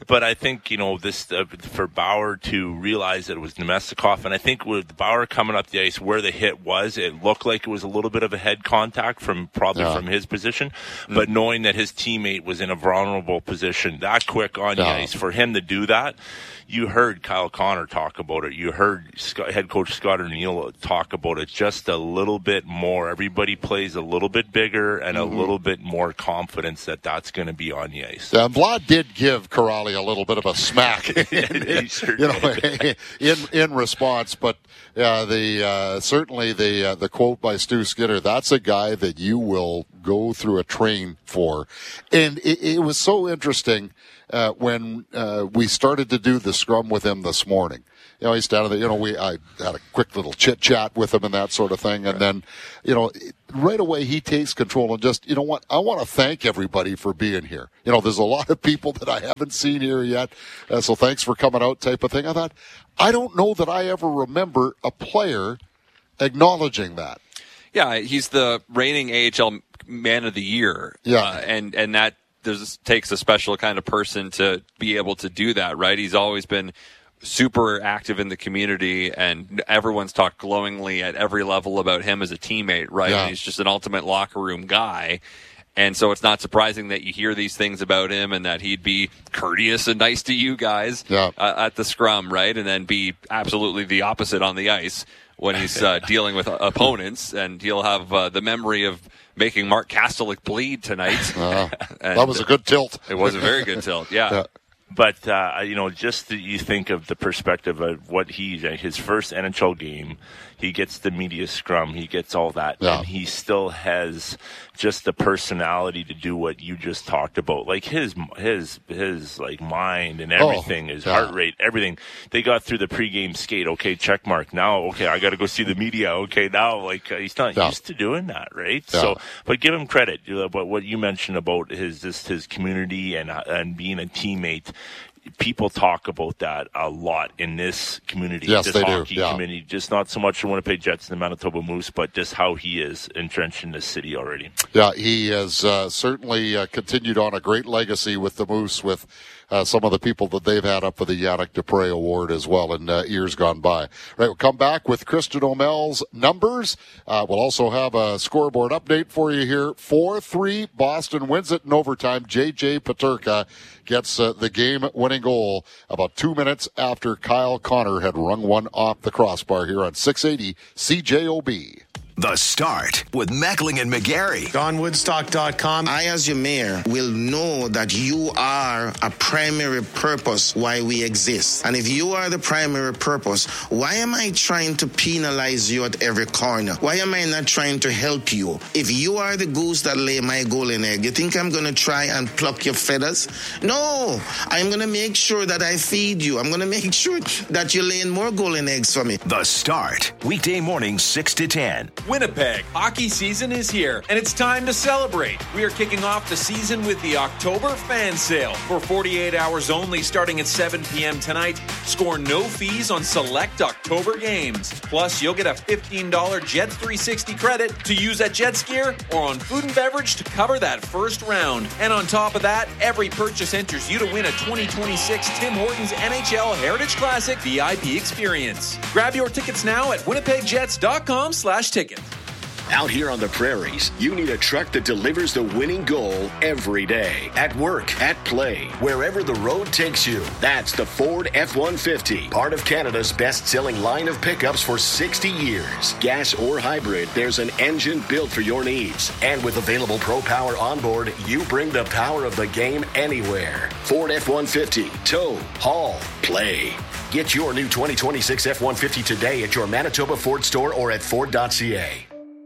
But I think, you know, this uh, for Bauer to realize that it was Namestnikov, and I think with Bauer coming up the ice where the hit was, it looked like it was a little bit of a head contact from probably yeah. from his position. Mm. But knowing that his teammate was in a vulnerable position that quick on yeah. the ice, for him to do that, you heard Kyle Connor talk about it. You heard Scott, head coach Scott O'Neill talk about it just a little bit more. Everybody plays a little bit bigger and mm-hmm. a little bit more confidence that that's going to be on the ice. Yeah, Vlad did give Kuraly a little bit of a smack, in, sure you know, in in response. But uh, the uh, certainly the uh, the quote by Stu Skinner, that's a guy that you will go through a train for, and it, it was so interesting. Uh, when uh, we started to do the scrum with him this morning, you know, he's down there. You know, we I had a quick little chit chat with him and that sort of thing, and then, you know, right away he takes control and just, you know what, I want to thank everybody for being here. You know, there's a lot of people that I haven't seen here yet, uh, so thanks for coming out, type of thing. I thought, I don't know that I ever remember a player acknowledging that. Yeah, he's the reigning A H L Man of the Year. Yeah, uh, and and that. There's takes a special kind of person to be able to do that, right? He's always been super active in the community, and everyone's talked glowingly at every level about him as a teammate, right? Yeah. And he's just an ultimate locker room guy. And so it's not surprising that you hear these things about him and that he'd be courteous and nice to you guys yeah. uh, at the scrum, right? And then be absolutely the opposite on the ice when he's uh, dealing with uh, opponents, and he'll have uh, the memory of making Mark Kastelik bleed tonight. Uh, that was a good tilt. It was a very good tilt, yeah. yeah. But, uh, you know, just that you think of the perspective of what he, his first N H L game, he gets the media scrum, he gets all that, yeah. and he still has just the personality to do what you just talked about. Like his, his, his like mind and everything, oh, his yeah. heart rate, everything. They got through the pregame skate. Okay, check mark. Now, okay, I got to go see the media. Okay, now, like uh, he's not yeah. used to doing that, right? Yeah. So, but give him credit. You know, but what you mentioned about his, just his community and uh, and being a teammate. People talk about that a lot in this community, yes, this they hockey do. Yeah. community. Just not so much the Winnipeg Jets and the Manitoba Moose, but just how he is entrenched in this city already. Yeah, he has uh, certainly uh, continued on a great legacy with the Moose, with uh, some of the people that they've had up for the Yannick Dupre Award as well in uh, years gone by. Right, we'll come back with Kristen O'Mel's numbers. Uh, we'll also have a scoreboard update for you here. four three, Boston wins it in overtime. J J Peterka gets uh, the game-winning goal about two minutes after Kyle Connor had rung one off the crossbar here on six eighty C J O B. The Start with Meckling and McGarry. Don Woodstock dot com. I, as your mayor, will know that you are a primary purpose why we exist. And if you are the primary purpose, why am I trying to penalize you at every corner? Why am I not trying to help you? If you are the goose that lay my golden egg, you think I'm going to try and pluck your feathers? No, I'm going to make sure that I feed you. I'm going to make sure that you're laying more golden eggs for me. The Start, weekday morning, six to ten. Winnipeg, hockey season is here, and it's time to celebrate. We are kicking off the season with the October Fan Sale. For forty-eight hours only, starting at seven p.m. tonight, score no fees on select October games. Plus, you'll get a fifteen dollars Jets three sixty credit to use at Jet Skier or on food and beverage to cover that first round. And on top of that, every purchase enters you to win a twenty twenty-six Tim Hortons N H L Heritage Classic V I P experience. Grab your tickets now at winnipeg jets dot com slash ticket. Out here on the prairies, you need a truck that delivers the winning goal every day. At work, at play, wherever the road takes you. That's the Ford F one fifty, part of Canada's best-selling line of pickups for sixty years. Gas or hybrid, there's an engine built for your needs. And with available Pro Power onboard, you bring the power of the game anywhere. Ford F one fifty, tow, haul, play. Get your new twenty twenty-six F one fifty today at your Manitoba Ford store or at ford dot c a.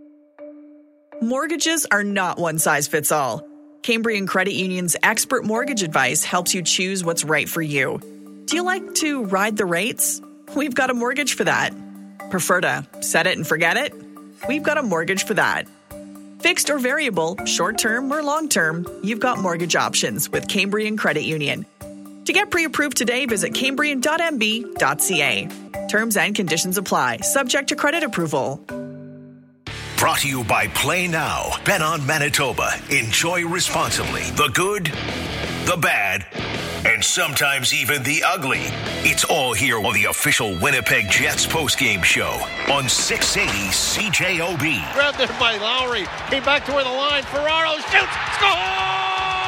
Mortgages are not one size fits all. Cambrian Credit Union's expert mortgage advice helps you choose what's right for you. Do you like to ride the rates? We've got a mortgage for that. Prefer to set it and forget it? We've got a mortgage for that. Fixed or variable, short-term or long-term, you've got mortgage options with Cambrian Credit Union. To get pre-approved today, visit cambrian dot m b dot c a. Terms and conditions apply, subject to credit approval. Brought to you by Play Now. Bet on Manitoba. Enjoy responsibly. The good, the bad, and so sometimes even the ugly. It's all here on the official Winnipeg Jets postgame show on six eighty C J O B. Grabbed there by Lowry. Came back to where the line. Ferraro shoots. Score!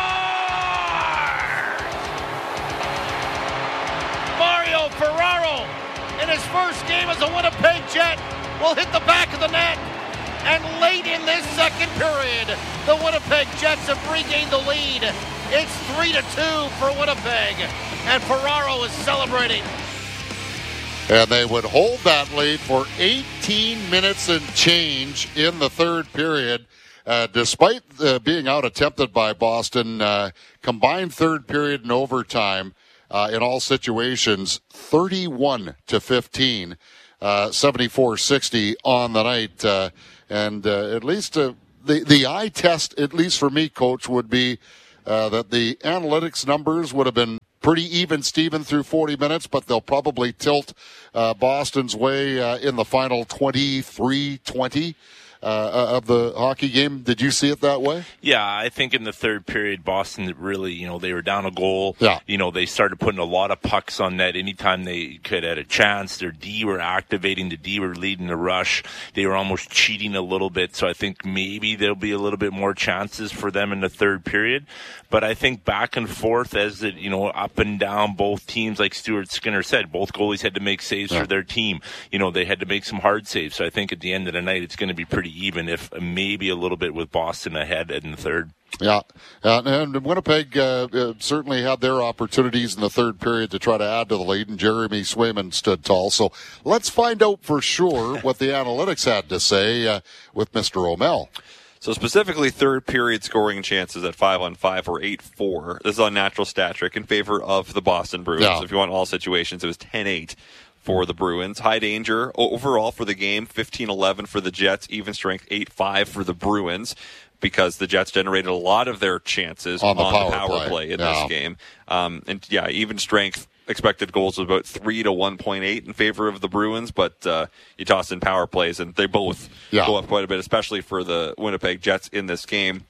Mario Ferraro, in his first game as a Winnipeg Jet, will hit the back of the net. And late in this second period, the Winnipeg Jets have regained the lead. It's three to two for Winnipeg, and Ferraro is celebrating. And they would hold that lead for eighteen minutes and change in the third period. Uh, despite uh, being out-attempted by Boston, uh, combined third period and overtime uh, in all situations, thirty-one to fifteen, uh, seventy-four sixty on the night. Uh, and uh, at least uh, the, the eye test, at least for me, Coach, would be uh, that the analytics numbers would have been pretty even, Steven, through forty minutes, but they'll probably tilt uh, Boston's way uh, in the final twenty-three twenty. Uh, of the hockey game. Did you see it that way? Yeah, I think in the third period, Boston really, you know, they were down a goal. Yeah. You know, they started putting a lot of pucks on net anytime they could had a chance. Their D were activating. The D were leading the rush. They were almost cheating a little bit. So I think maybe there'll be a little bit more chances for them in the third period. But I think back and forth as it, you know, up and down both teams, like Stuart Skinner said, both goalies had to make saves yeah. for their team. You know, they had to make some hard saves. So I think at the end of the night, it's going to be pretty even, if maybe a little bit with Boston ahead in the third. Yeah, uh, and Winnipeg uh, uh, certainly had their opportunities in the third period to try to add to the lead, and Jeremy Swayman stood tall. So let's find out for sure what the analytics had to say uh, with Mister O'Mell. So specifically, third period scoring chances at five on five were eight four. This is on Natural Stat Trick in favor of the Boston Bruins. Yeah. So if you want all situations, it was ten eight. For the Bruins. High danger overall for the game, fifteen eleven for the Jets, even strength eight five for the Bruins, because the Jets generated a lot of their chances on the on power, the power play, play in yeah. this game. Um, and yeah, even strength expected goals was about three to one point eight in favor of the Bruins, but uh, you toss in power plays and they both yeah. go up quite a bit, especially for the Winnipeg Jets in this game.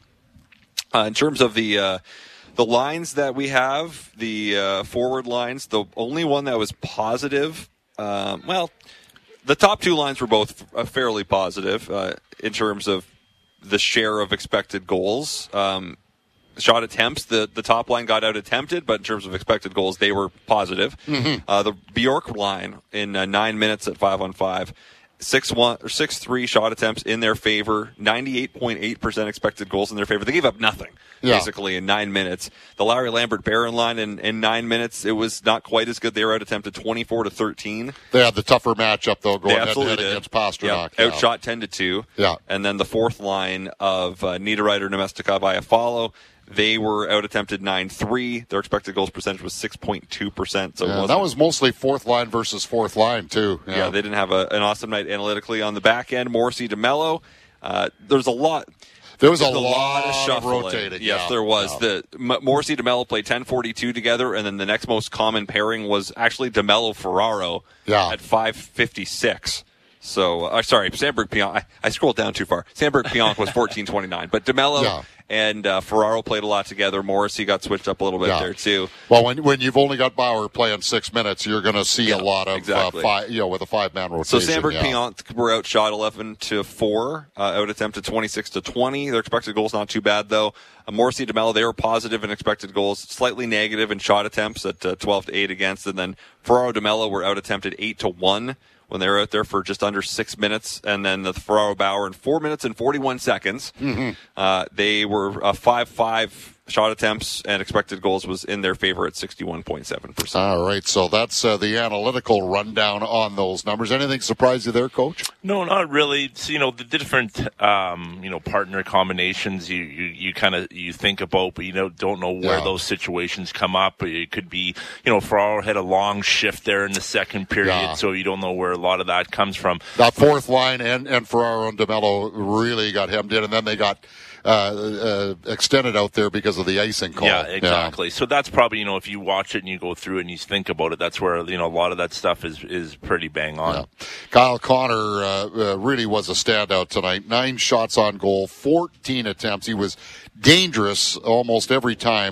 Uh, in terms of the uh, the lines that we have, the uh, forward lines, the only one that was positive. Um, well, the top two lines were both uh, fairly positive uh, in terms of the share of expected goals. Um, shot attempts, the, the top line got out attempted, but in terms of expected goals, they were positive. Mm-hmm. Uh, the Bjork line in uh, nine minutes at five on five. Six one or six three shot attempts in their favor, ninety-eight point eight percent expected goals in their favor. They gave up nothing yeah. basically in nine minutes. The Larry Lambert Barron line in, in nine minutes, it was not quite as good. They were out attempted twenty-four to thirteen. They had the tougher matchup though, going head to head did. against Pastrnak. Yeah. Outshot ten to two. Yeah, and then the fourth line of uh, Niederreiter, Nemestikov, Iafallo. They were out attempted nine three. Their expected goals percentage was six point two percent. So yeah, that was mostly fourth line versus fourth line, too. Yeah, yeah they didn't have a, an awesome night analytically. On the back end, Morrissey DeMello. Uh, there's a lot. There was a, a lot, lot of shuffling. rotating. Yes, yeah. there was. Yeah. The M- Morrissey DeMello played ten forty-two together, and then the next most common pairing was actually DeMello Ferraro yeah. at five fifty-six. So, uh, sorry, Sandberg Pionk. I, I scrolled down too far. Sandberg Pionk was fourteen twenty-nine, but DeMello yeah. and uh, Ferraro played a lot together. Morrissey got switched up a little bit yeah. there too. Well, when when you've only got Bauer playing six minutes, you're going to see yeah, a lot of exactly. uh, five, you know, with a five man rotation. So Sandberg yeah. Pionk were outshot eleven to four, uh, out attempted twenty-six to twenty. Their expected goals not too bad though. Uh, Morrissey DeMello, they were positive in expected goals, slightly negative in shot attempts at uh, twelve to eight against, and then Ferraro DeMello were out attempted eight to one. When they were out there for just under six minutes, and then the Ferraro Bauer in four minutes and forty-one seconds, mm-hmm. uh, they were uh, five five shot attempts, and expected goals was in their favor at sixty-one point seven percent. All right, so that's uh, the analytical rundown on those numbers. Anything surprise you there, Coach? No, not really. It's, you know, the different, um, you know, partner combinations you, you, you kind of, you think about, but you know, don't know where yeah. those situations come up. It could be, you know, Ferraro had a long shift there in the second period, yeah. so you don't know where a lot of that comes from. That fourth line and, and Ferraro and DeMello really got hemmed in, and then they got uh, uh, extended out there because of the icing call. Yeah, exactly. Yeah. So that's probably, you know, if you watch it and you go through it and you think about it, that's where, you know, a lot of that stuff is, is pretty bang on. Yeah. Kyle Connor uh, uh, really was a standout tonight. Nine shots on goal, fourteen attempts. He was dangerous almost every time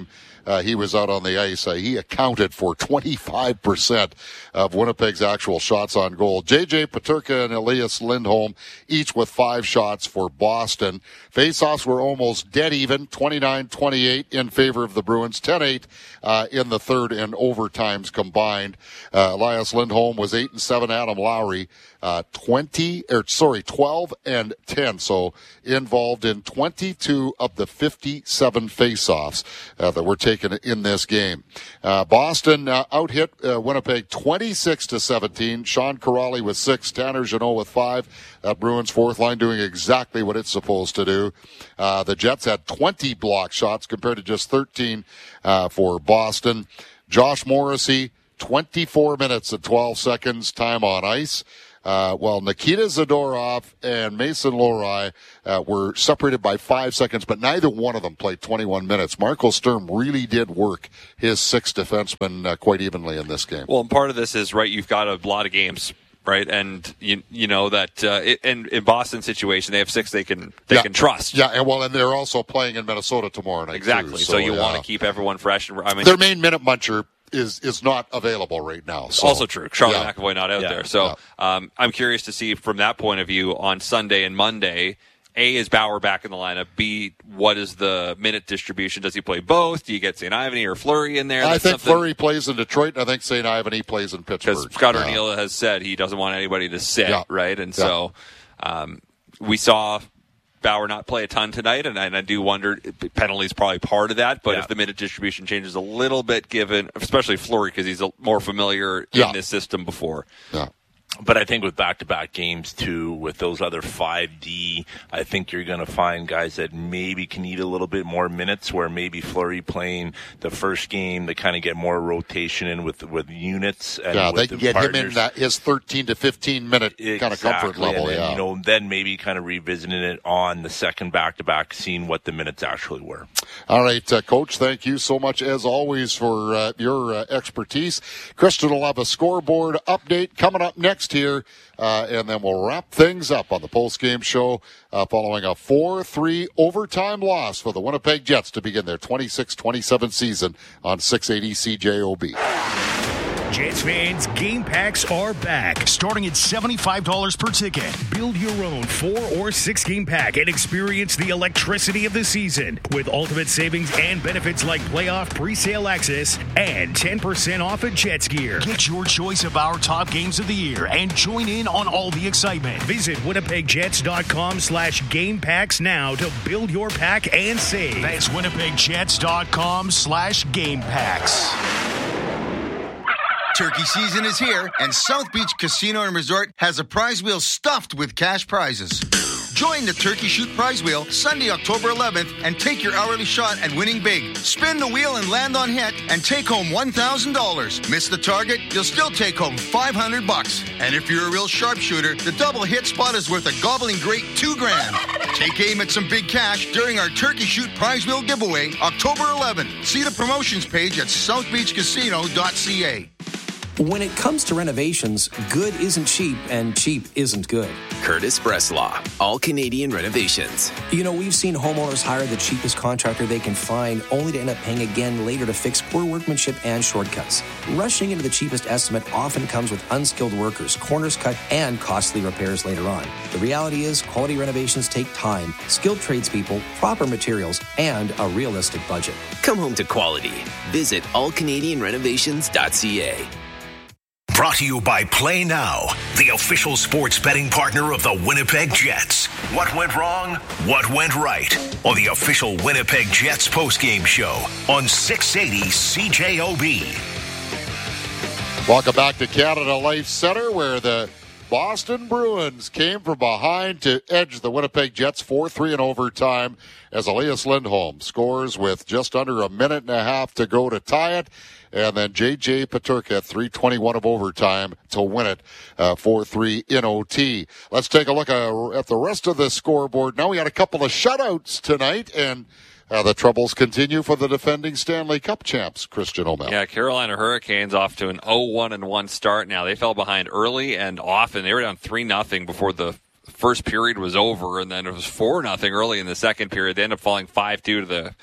uh, he was out on the ice, uh, he accounted for twenty-five percent of Winnipeg's actual shots on goal. J J Peterka and Elias Lindholm each with five shots for Boston. Faceoffs were almost dead even, twenty-nine twenty-eight in favor of the Bruins, ten eight uh, in the third and overtimes combined. Uh, Elias Lindholm was eight and seven. Adam Lowry, uh, twenty, or sorry, twelve and ten. So involved in twenty-two of the fifty-seven faceoffs uh, that were taken in this game. Uh, Boston uh, out-hit uh, Winnipeg twenty-six to seventeen. Sean Corrali with six, Tanner Jeannot with five. Uh, Bruins fourth line doing exactly what it's supposed to do. Uh, the Jets had twenty block shots compared to just thirteen uh, for Boston. Josh Morrissey, twenty-four minutes and twelve seconds time on ice. Uh, while Nikita Zadorov and Mason Lohrei uh, were separated by five seconds, but neither one of them played twenty-one minutes. Marco Sturm really did work his six defensemen uh, quite evenly in this game. Well, and part of this is, right, you've got a lot of games, right? And you you know that uh, it, in in Boston's situation, they have six they can they yeah. can trust. Yeah, and well, and they're also playing in Minnesota tomorrow night. Exactly. Too, so, so you yeah. want to keep everyone fresh. And I mean, their main minute muncher is is not available right now. So. Also true. Charlie yeah. McAvoy not out yeah. there. So yeah. um, I'm curious to see from that point of view on Sunday and Monday. A, is Bauer back in the lineup? B, what is the minute distribution? Does he play both? Do you get Saint Ivany or Fleury in there? I That's think something... Fleury plays in Detroit, and I think Saint Ivany plays in Pittsburgh. Because Scott yeah. O'Neill has said he doesn't want anybody to sit, yeah. right? And yeah. so um, we saw Bauer not play a ton tonight, and I, and I do wonder, penalties probably part of that, but yeah. if the minute distribution changes a little bit, given, especially Fleury, because he's a, more familiar yeah. in this system before. Yeah. But I think with back-to-back games, too, with those other five D, I think you're going to find guys that maybe can eat a little bit more minutes, where maybe Fleury playing the first game, they kind of get more rotation in with with units. And yeah, with they the can get partners. him in that, his thirteen to fifteen minute exactly. kind of comfort level. And then, yeah. you know, then maybe kind of revisiting it on the second back-to-back, seeing what the minutes actually were. All right, uh, Coach, thank you so much, as always, for uh, your uh, expertise. Christian will have a scoreboard update coming up next here, uh, and then we'll wrap things up on the post-game show uh, following a four three overtime loss for the Winnipeg Jets to begin their twenty-six twenty-seven season on six eighty C J O B. Jets fans, game packs are back, starting at seventy-five dollars per ticket. Build your own four or six game pack and experience the electricity of the season with ultimate savings and benefits like playoff pre-sale access and ten percent off at Jets gear. Get your choice of our top games of the year and join in on all the excitement. Visit winnipegjets.com slash game packs now to build your pack and save. That's winnipegjets.com slash game packs. Turkey season is here, and South Beach Casino and Resort has a prize wheel stuffed with cash prizes. Join the Turkey Shoot Prize Wheel Sunday, October eleventh, and take your hourly shot at winning big. Spin the wheel and land on hit, and take home one thousand dollars. Miss the target, you'll still take home five hundred bucks. And if you're a real sharpshooter, the double hit spot is worth a gobbling great two grand. Take aim at some big cash during our Turkey Shoot Prize Wheel giveaway, October eleventh. See the promotions page at south beach casino dot c a. When it comes to renovations, good isn't cheap and cheap isn't good. Curtis Breslaw, All Canadian Renovations. You know, we've seen homeowners hire the cheapest contractor they can find only to end up paying again later to fix poor workmanship and shortcuts. Rushing into the cheapest estimate often comes with unskilled workers, corners cut, and costly repairs later on. The reality is quality renovations take time, skilled tradespeople, proper materials, and a realistic budget. Come home to quality. Visit all canadian renovations dot c a. Brought to you by Play Now, the official sports betting partner of the Winnipeg Jets. What went wrong? What went right? On the official Winnipeg Jets postgame show on six eighty C J O B. Welcome back to Canada Life Center, where the Boston Bruins came from behind to edge the Winnipeg Jets four three in overtime as Elias Lindholm scores with just under a minute and a half to go to tie it. And then J J Peterka at three twenty-one of overtime to win it uh, four three in O T. Let's take a look uh, at the rest of the scoreboard. Now we had a couple of shutouts tonight, and uh, the troubles continue for the defending Stanley Cup champs, Christian O'Malley. Yeah, Carolina Hurricanes off to an oh one and one start now. They fell behind early and often. They were down three nothing before the first period was over, and then it was four nothing early in the second period. They ended up falling five two to the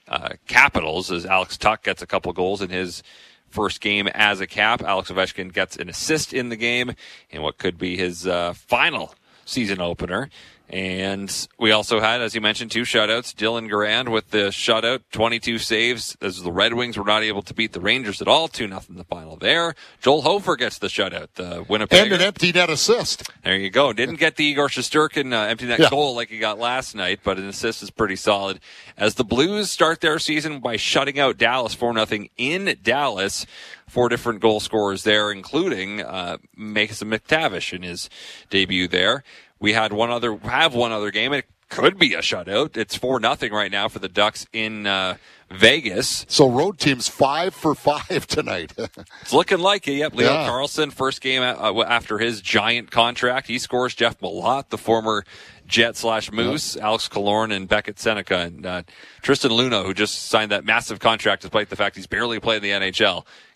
uh, Capitals as Alex Tuch gets a couple goals in his first game as a Cap. Alex Ovechkin gets an assist in the game in what could be his uh, final season opener. And we also had, as you mentioned, two shutouts. Dylan Garand with the shutout, twenty-two saves, as the Red Wings were not able to beat the Rangers at all. two nothing the final there. Joel Hofer gets the shutout, the Winnipeg. And an empty net assist. There you go. Didn't get the Igor Shesterkin uh, empty net yeah. goal like he got last night, but an assist is pretty solid. As the Blues start their season by shutting out Dallas four nothing in Dallas. Four different goal scorers there, including uh, Mason McTavish in his debut there. We had one other, have one other game. It could be a shutout. It's four nothing right now for the Ducks in uh, Vegas. So road team's five for five tonight. It's looking like it. Yep. Leo yeah. Carlson, first game uh, after his giant contract. He scores. Jeff Malott, the former Jet slash Moose, yep. Alex Killorn, and Beckett Seneca, and uh, Tristan Luna, who just signed that massive contract despite the fact he's barely played in the N H L,